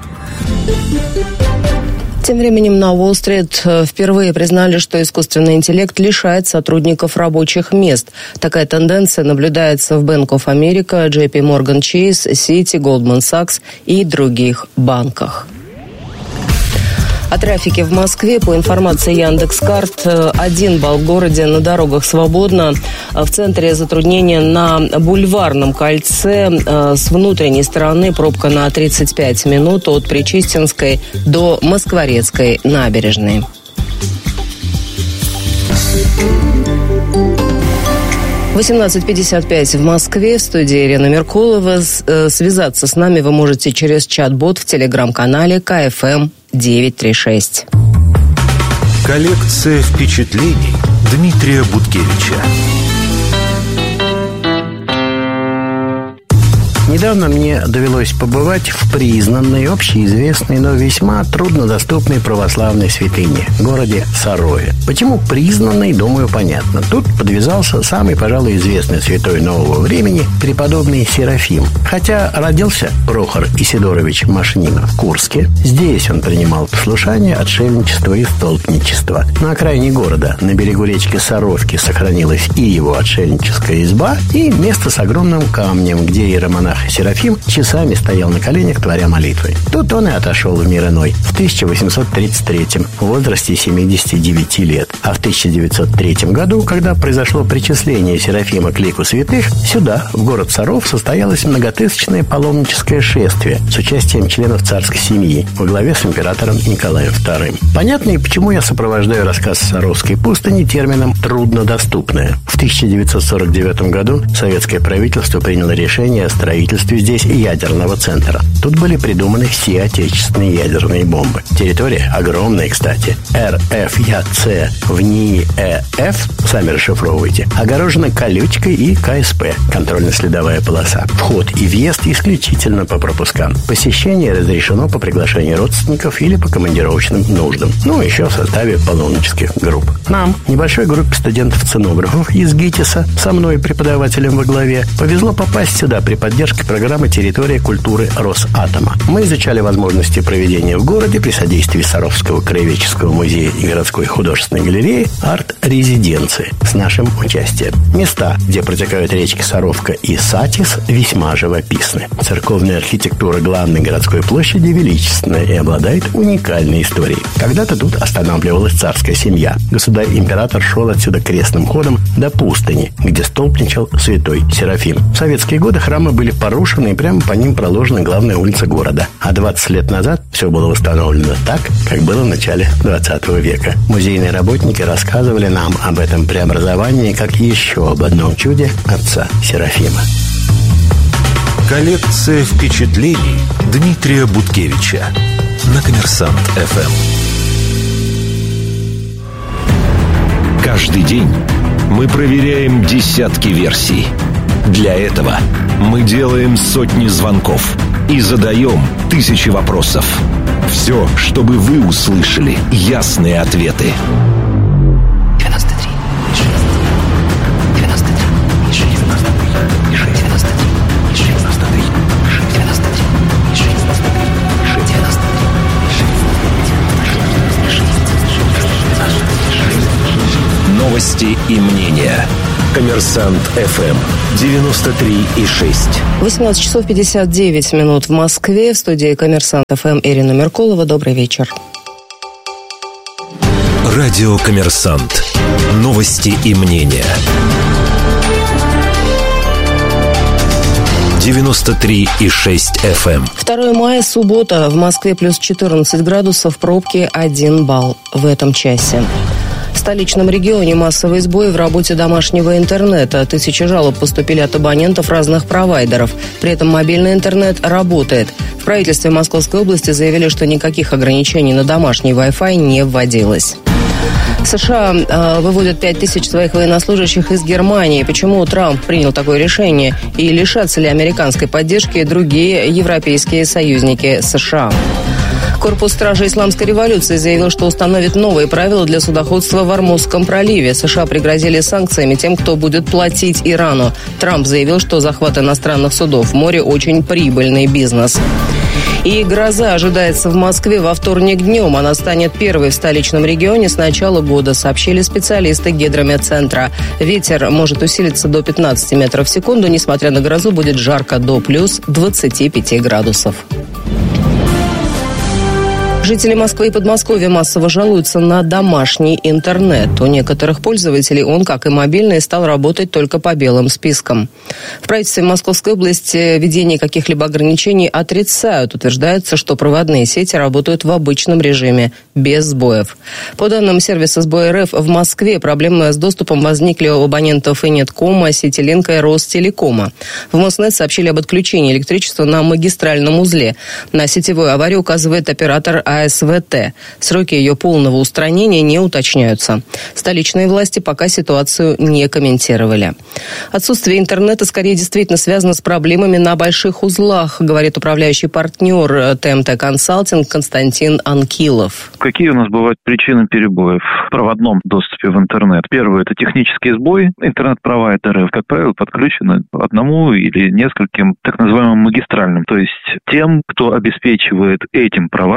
Тем временем на Уолл-стрит впервые признали, что искусственный интеллект лишает сотрудников рабочих мест. Такая тенденция наблюдается в Bank of America, JP Morgan Chase, Citi, Goldman Sachs и других банках. О трафике в Москве. По информации Яндекс.Карт, 1 балл в городе, на дорогах свободно. В центре затруднения на Бульварном кольце. С внутренней стороны пробка на 35 минут от Причистинской до Москворецкой набережной. В 18:55 в Москве, в студии Ирина Меркулова. Связаться с нами вы можете через чат-бот в телеграм-канале КФМ 936. Коллекция впечатлений Дмитрия Буткевича. Недавно мне довелось побывать в признанной, общеизвестной, но весьма труднодоступной православной святыне – городе Сарове. Почему признанной, думаю, понятно. Тут подвязался самый, пожалуй, известный святой нового времени – преподобный Серафим. Хотя родился Прохор Исидорович Машнин в Курске, здесь он принимал послушание, отшельничество и столпничество. На окраине города, на берегу речки Саровки, сохранилась и его отшельническая изба, и место с огромным камнем, где иеромонах Серафим часами стоял на коленях, творя молитвы. Тут он и отошел в мир иной в 1833 в возрасте 79 лет. А в 1903 году, когда произошло причисление Серафима к лику святых, сюда, в город Саров, состоялось многотысячное паломническое шествие с участием членов царской семьи во главе с императором Николаем II. Понятно и почему я сопровождаю рассказ Саровской пустыни термином «труднодоступная». В 1949 году советское правительство приняло решение о строительстве здесь ядерного центра. Тут были придуманы все отечественные ядерные бомбы. Территория огромная, кстати. РФЯЦ в НИЭФ, сами расшифровывайте, огорожена колючкой и КСП, контрольно-следовая полоса. Вход и въезд исключительно по пропускам. Посещение разрешено по приглашению родственников или по командировочным нуждам. Ну, еще в составе паломнических групп. Нам, небольшой группе студентов-ценографов из ГИТИСа, со мной, преподавателем во главе, повезло попасть сюда при поддержке программы «Территория культуры Росатома». Мы изучали возможности проведения в городе при содействии Саровского краеведческого музея и городской художественной галереи арт-резиденции с нашим участием. Места, где протекают речки Саровка и Сатис, весьма живописны. Церковная архитектура главной городской площади величественная и обладает уникальной историей. Когда-то тут останавливалась царская семья. Государь-император шел отсюда крестным ходом до пустыни, где столпничал святой Серафим. В советские годы храмы были порушены, и прямо по ним проложена главная улица города. А 20 лет назад все было восстановлено так, как было в начале 20 века. Музейные работники рассказывали нам об этом преобразовании как еще об одном чуде отца Серафима. Коллекция впечатлений Дмитрия Буткевича на Коммерсант ФМ. Каждый день мы проверяем десятки версий. Для этого мы делаем сотни звонков и задаем тысячи вопросов. Все, чтобы вы услышали ясные ответы. 93. Новости и мнения. Коммерсант ФМ 93,6. 18 часов 59 минут в Москве. В студии Коммерсант ФМ Ирина Меркулова. Добрый вечер. Радио Коммерсант. Новости и мнения. 93,6 FM. 2 мая, суббота. В Москве плюс 14 градусов, пробки 1 балл в этом часе. В столичном регионе массовые сбои в работе домашнего интернета. Тысячи жалоб поступили от абонентов разных провайдеров. При этом мобильный интернет работает. В правительстве Московской области заявили, что никаких ограничений на домашний Wi-Fi не вводилось. США выводят 5000 своих военнослужащих из Германии. Почему Трамп принял такое решение? И лишатся ли американской поддержки другие европейские союзники США? Корпус стражи Исламской революции заявил, что установит новые правила для судоходства в Ормузском проливе. США пригрозили санкциями тем, кто будет платить Ирану. Трамп заявил, что захват иностранных судов в море очень прибыльный бизнес. И гроза ожидается в Москве во вторник днем. Она станет первой в столичном регионе с начала года, сообщили специалисты Гидрометцентра. Ветер может усилиться до 15 метров в секунду. Несмотря на грозу, будет жарко до плюс 25 градусов. Жители Москвы и Подмосковья массово жалуются на домашний интернет. У некоторых пользователей он, как и мобильный, стал работать только по белым спискам. В правительстве Московской области введение каких-либо ограничений отрицают. Утверждается, что проводные сети работают в обычном режиме, без сбоев. По данным сервиса «Сбой РФ», в Москве проблемы с доступом возникли у абонентов Инеткома, Ситилинка и Ростелекома. В Моснет сообщили об отключении электричества на магистральном узле. На сетевую аварию указывает оператор АСВТ. Сроки ее полного устранения не уточняются. Столичные власти пока ситуацию не комментировали. Отсутствие интернета скорее действительно связано с проблемами на больших узлах, говорит управляющий партнер ТМТ Консалтинг Константин Анкилов. Какие у нас бывают причины перебоев в проводном доступе в интернет? Первое – это технический сбой. Интернет-провайдеры, как правило, подключены одному или нескольким так называемым магистральным, то есть тем, кто обеспечивает этим провайдерам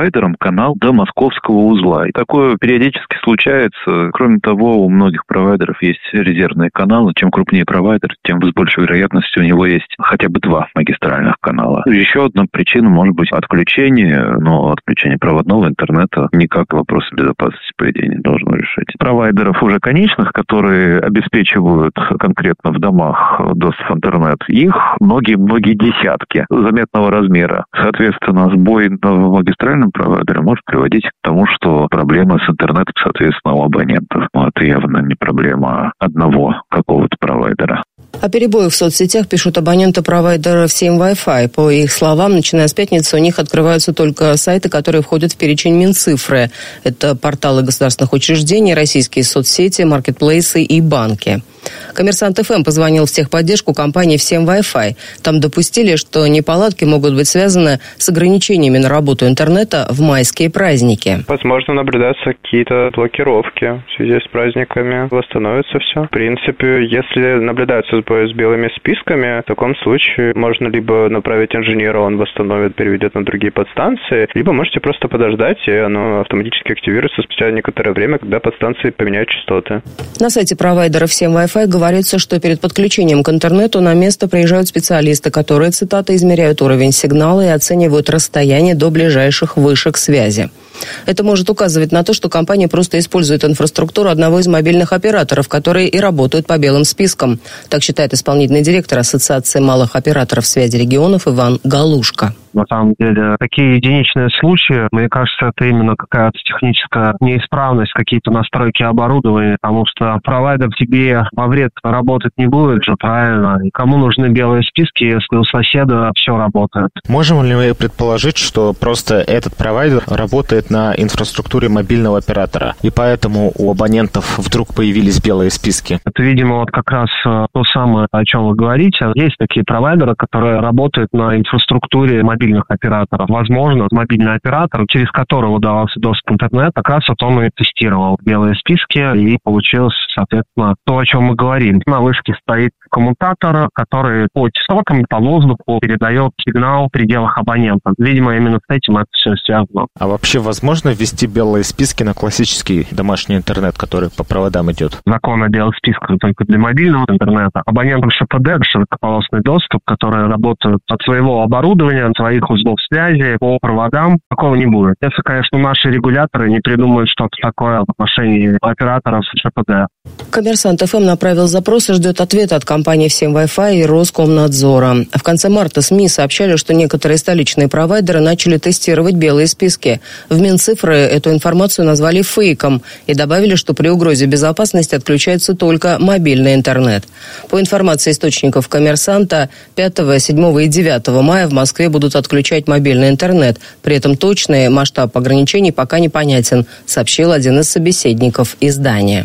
канал до московского узла. И такое периодически случается. Кроме того, у многих провайдеров есть резервные каналы. Чем крупнее провайдер, тем с большей вероятностью у него есть хотя бы 2 магистральных канала. Еще одна причина может быть отключение, но отключение проводного интернета никак вопросы безопасности поведения не должно решать. Провайдеров уже конечных, которые обеспечивают конкретно в домах доступ в интернет, их многие десятки заметного размера. Соответственно, сбой в магистральном провайдере может приводить к тому, что проблемы с интернетом, соответственно, у абонентов. Но это явно не проблема одного какого-то провайдера. О перебоях в соцсетях пишут абоненты провайдеров 7 Wi-Fi. По их словам, начиная с пятницы у них открываются только сайты, которые входят в перечень Минцифры. Это порталы государственных учреждений, российские соцсети, маркетплейсы и банки. Коммерсант ФМ позвонил в техподдержку компании «Всем Wi-Fi». Там допустили, что неполадки могут быть связаны с ограничениями на работу интернета в майские праздники. Возможно, наблюдаются какие-то блокировки в связи с праздниками. Восстановится все. В принципе, если наблюдаются сбои с белыми списками, в таком случае можно либо направить инженера, он восстановит, переведет на другие подстанции, либо можете просто подождать, и оно автоматически активируется спустя некоторое время, когда подстанции поменяют частоты. На сайте провайдера «Всем Wi-Fi» говорится, что перед подключением к интернету на место приезжают специалисты, которые, цитата, измеряют уровень сигнала и оценивают расстояние до ближайших вышек связи. Это может указывать на то, что компания просто использует инфраструктуру одного из мобильных операторов, которые и работают по белым спискам. Так считает исполнительный директор Ассоциации малых операторов связи регионов Иван Галушка. На самом деле, такие единичные случаи, мне кажется, это именно какая-то техническая неисправность, какие-то настройки оборудования, потому что провайдер тебе во вред работать не будет же, правильно? И кому нужны белые списки, если у соседа все работает? Можем ли мы предположить, что просто этот провайдер работает на инфраструктуре мобильного оператора, и поэтому у абонентов вдруг появились белые списки? Это, видимо, вот как раз то самое, о чем вы говорите. Есть такие провайдеры, которые работают на инфраструктуре мобильных операторов. Возможно, мобильный оператор, через которого давался доступ к интернету, как раз вот он и тестировал белые списки, и получилось, соответственно, то, о чем мы говорим. На вышке стоит коммутатор, который по частотам, по воздуху передает сигнал в пределах абонента. Видимо, именно с этим это все связано. А вообще возможно ввести белые списки на классический домашний интернет, который по проводам идет? Закон о белых списках только для мобильного интернета. Абонентам ШПД, широкополосный доступ, которые работают от своего оборудования, от своих узлов связи по проводам, такого не будет. Если, конечно, наши регуляторы не придумают что-то такое в отношении операторов ШПД. Коммерсант ФМ направил запрос и ждет ответа от компании «Всем Wi-Fi» и Роскомнадзора. В конце марта СМИ сообщали, что некоторые столичные провайдеры начали тестировать белые списки. В Минцифры эту информацию назвали фейком и добавили, что при угрозе безопасности отключается только мобильный интернет. По информации источников «Коммерсанта», 5, 7 и 9 мая в Москве будут отключать мобильный интернет. При этом точный масштаб ограничений пока непонятен, сообщил один из собеседников издания.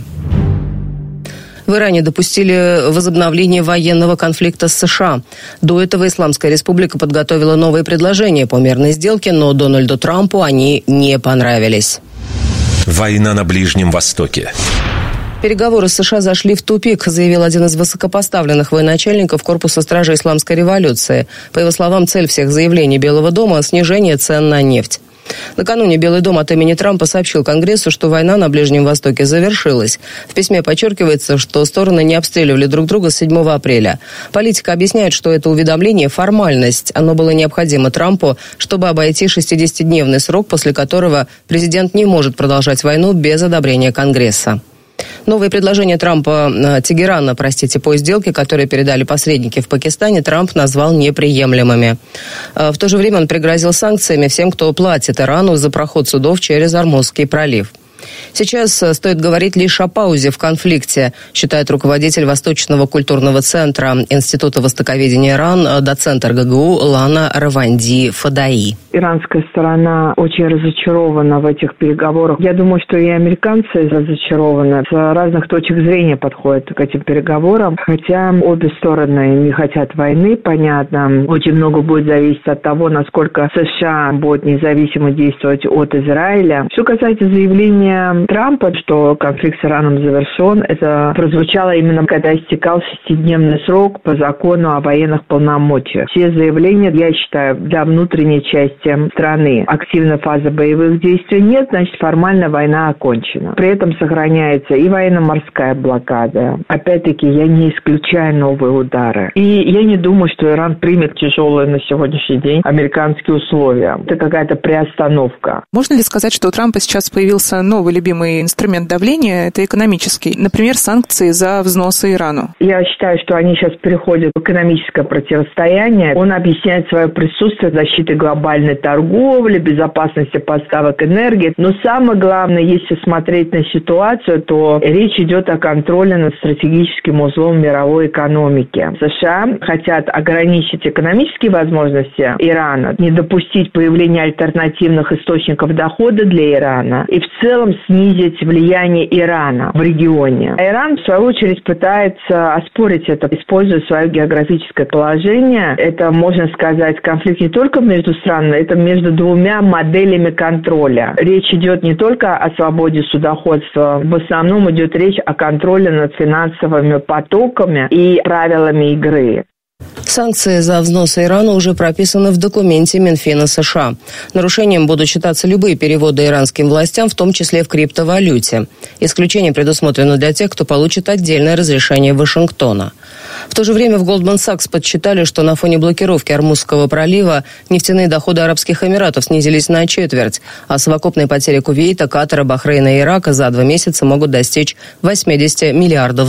В Иране допустили возобновление военного конфликта с США. До этого Исламская Республика подготовила новые предложения по мирной сделке, но Дональду Трампу они не понравились. Война на Ближнем Востоке. Переговоры с США зашли в тупик, заявил один из высокопоставленных военачальников Корпуса стражей Исламской революции. По его словам, цель всех заявлений Белого дома – снижение цен на нефть. Накануне Белый дом от имени Трампа сообщил Конгрессу, что война на Ближнем Востоке завершилась. В письме подчеркивается, что стороны не обстреливали друг друга с 7 апреля. Политика объясняет, что это уведомление – формальность. Оно было необходимо Трампу, чтобы обойти 60-дневный срок, после которого президент не может продолжать войну без одобрения Конгресса. Новые предложения Тегерана по сделке, которые передали посредники в Пакистане, Трамп назвал неприемлемыми. В то же время он пригрозил санкциями всем, кто платит Ирану за проход судов через Ормузский пролив. Сейчас стоит говорить лишь о паузе в конфликте, считает руководитель Восточного культурного центра Института востоковедения Иран, доцент РГГУ Лана Раванди Фадаи. Иранская сторона очень разочарована в этих переговорах. Я думаю, что и американцы разочарованы. С разных точек зрения подходят к этим переговорам. Хотя обе стороны не хотят войны, понятно. Очень много будет зависеть от того, насколько США будет независимо действовать от Израиля. Что касается заявления заявление Трампа, что конфликт с Ираном завершен, это прозвучало именно когда истекал 6-дневный срок по закону о военных полномочиях. Все заявления, я считаю, для внутренней части страны. Активной фазы боевых действий нет, значит, формально война окончена. При этом сохраняется и военно-морская блокада. Опять-таки, я не исключаю новые удары. И я не думаю, что Иран примет тяжелые на сегодняшний день американские условия. Это какая-то приостановка. Можно ли сказать, что у Трампа сейчас появился новый любимый инструмент давления, это экономический, например, санкции за взносы Ирану? Я считаю, что они сейчас переходят в экономическое противостояние. Он объясняет свое присутствие защитой глобальной торговли, безопасности поставок энергии. Но самое главное, если смотреть на ситуацию, то речь идет о контроле над стратегическим узлом мировой экономики. США хотят ограничить экономические возможности Ирана, не допустить появления альтернативных источников дохода для Ирана и в целом снизить влияние Ирана в регионе. А Иран, в свою очередь, пытается оспорить это, используя свое географическое положение. Это, можно сказать, конфликт не только между странами, это между двумя моделями контроля. Речь идет не только о свободе судоходства, в основном идет речь о контроле над финансовыми потоками и правилами игры. Санкции за взносы Ирану уже прописаны в документе Минфина США. Нарушением будут считаться любые переводы иранским властям, в том числе в криптовалюте. Исключение предусмотрено для тех, кто получит отдельное разрешение Вашингтона. В то же время в Goldman Sachs подсчитали, что на фоне блокировки Ормузского пролива нефтяные доходы Арабских Эмиратов снизились на четверть, а совокупные потери Кувейта, Катара, Бахрейна и Ирака за 2 месяца могут достичь $80 миллиардов.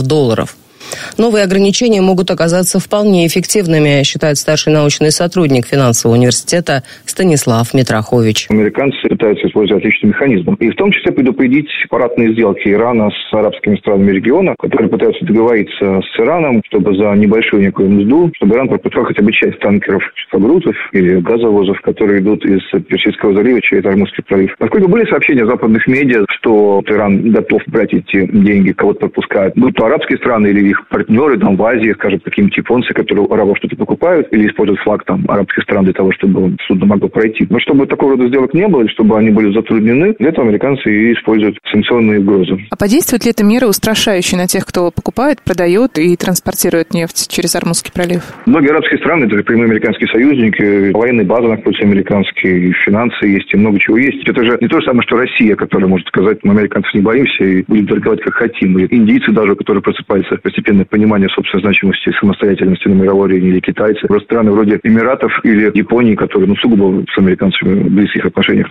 Новые ограничения могут оказаться вполне эффективными, считает старший научный сотрудник финансового университета Станислав Митрохович. Американцы пытаются использовать различные механизмы. И в том числе предупредить сепаратные сделки Ирана с арабскими странами региона, которые пытаются договориться с Ираном, чтобы за небольшую некую мзду, чтобы Иран пропускал хотя бы часть танкеров грузов или газовозов, которые идут из Персидского залива через Ормузский пролив. Поскольку были сообщения западных медиа, что Иран готов брать эти деньги, кого-то пропускают, будь то арабские страны или их партнеры там в Азии, скажем, какие-нибудь японцы, которые у арабов что-то покупают или используют флаг там арабских стран для того, чтобы судно могло пройти. Но чтобы такого рода сделок не было, или чтобы они были затруднены, для этого американцы и используют санкционные угрозы. А подействует ли эта мера устрашающая на тех, кто покупает, продает и транспортирует нефть через Ормузский пролив? Многие арабские страны, это прямые американские союзники, военные базы находятся американские, финансы есть, и много чего есть. Это же не то же самое, что Россия, которая может сказать, мы американцев не боимся и будем торговать как хотим. Или индийцы даже, которые просыпаются постепенно понимание собственной значимости и самостоятельности на мировой арене, или китайцы. Просто страны вроде Эмиратов или Японии, которые сугубо с американцами в близких отношениях.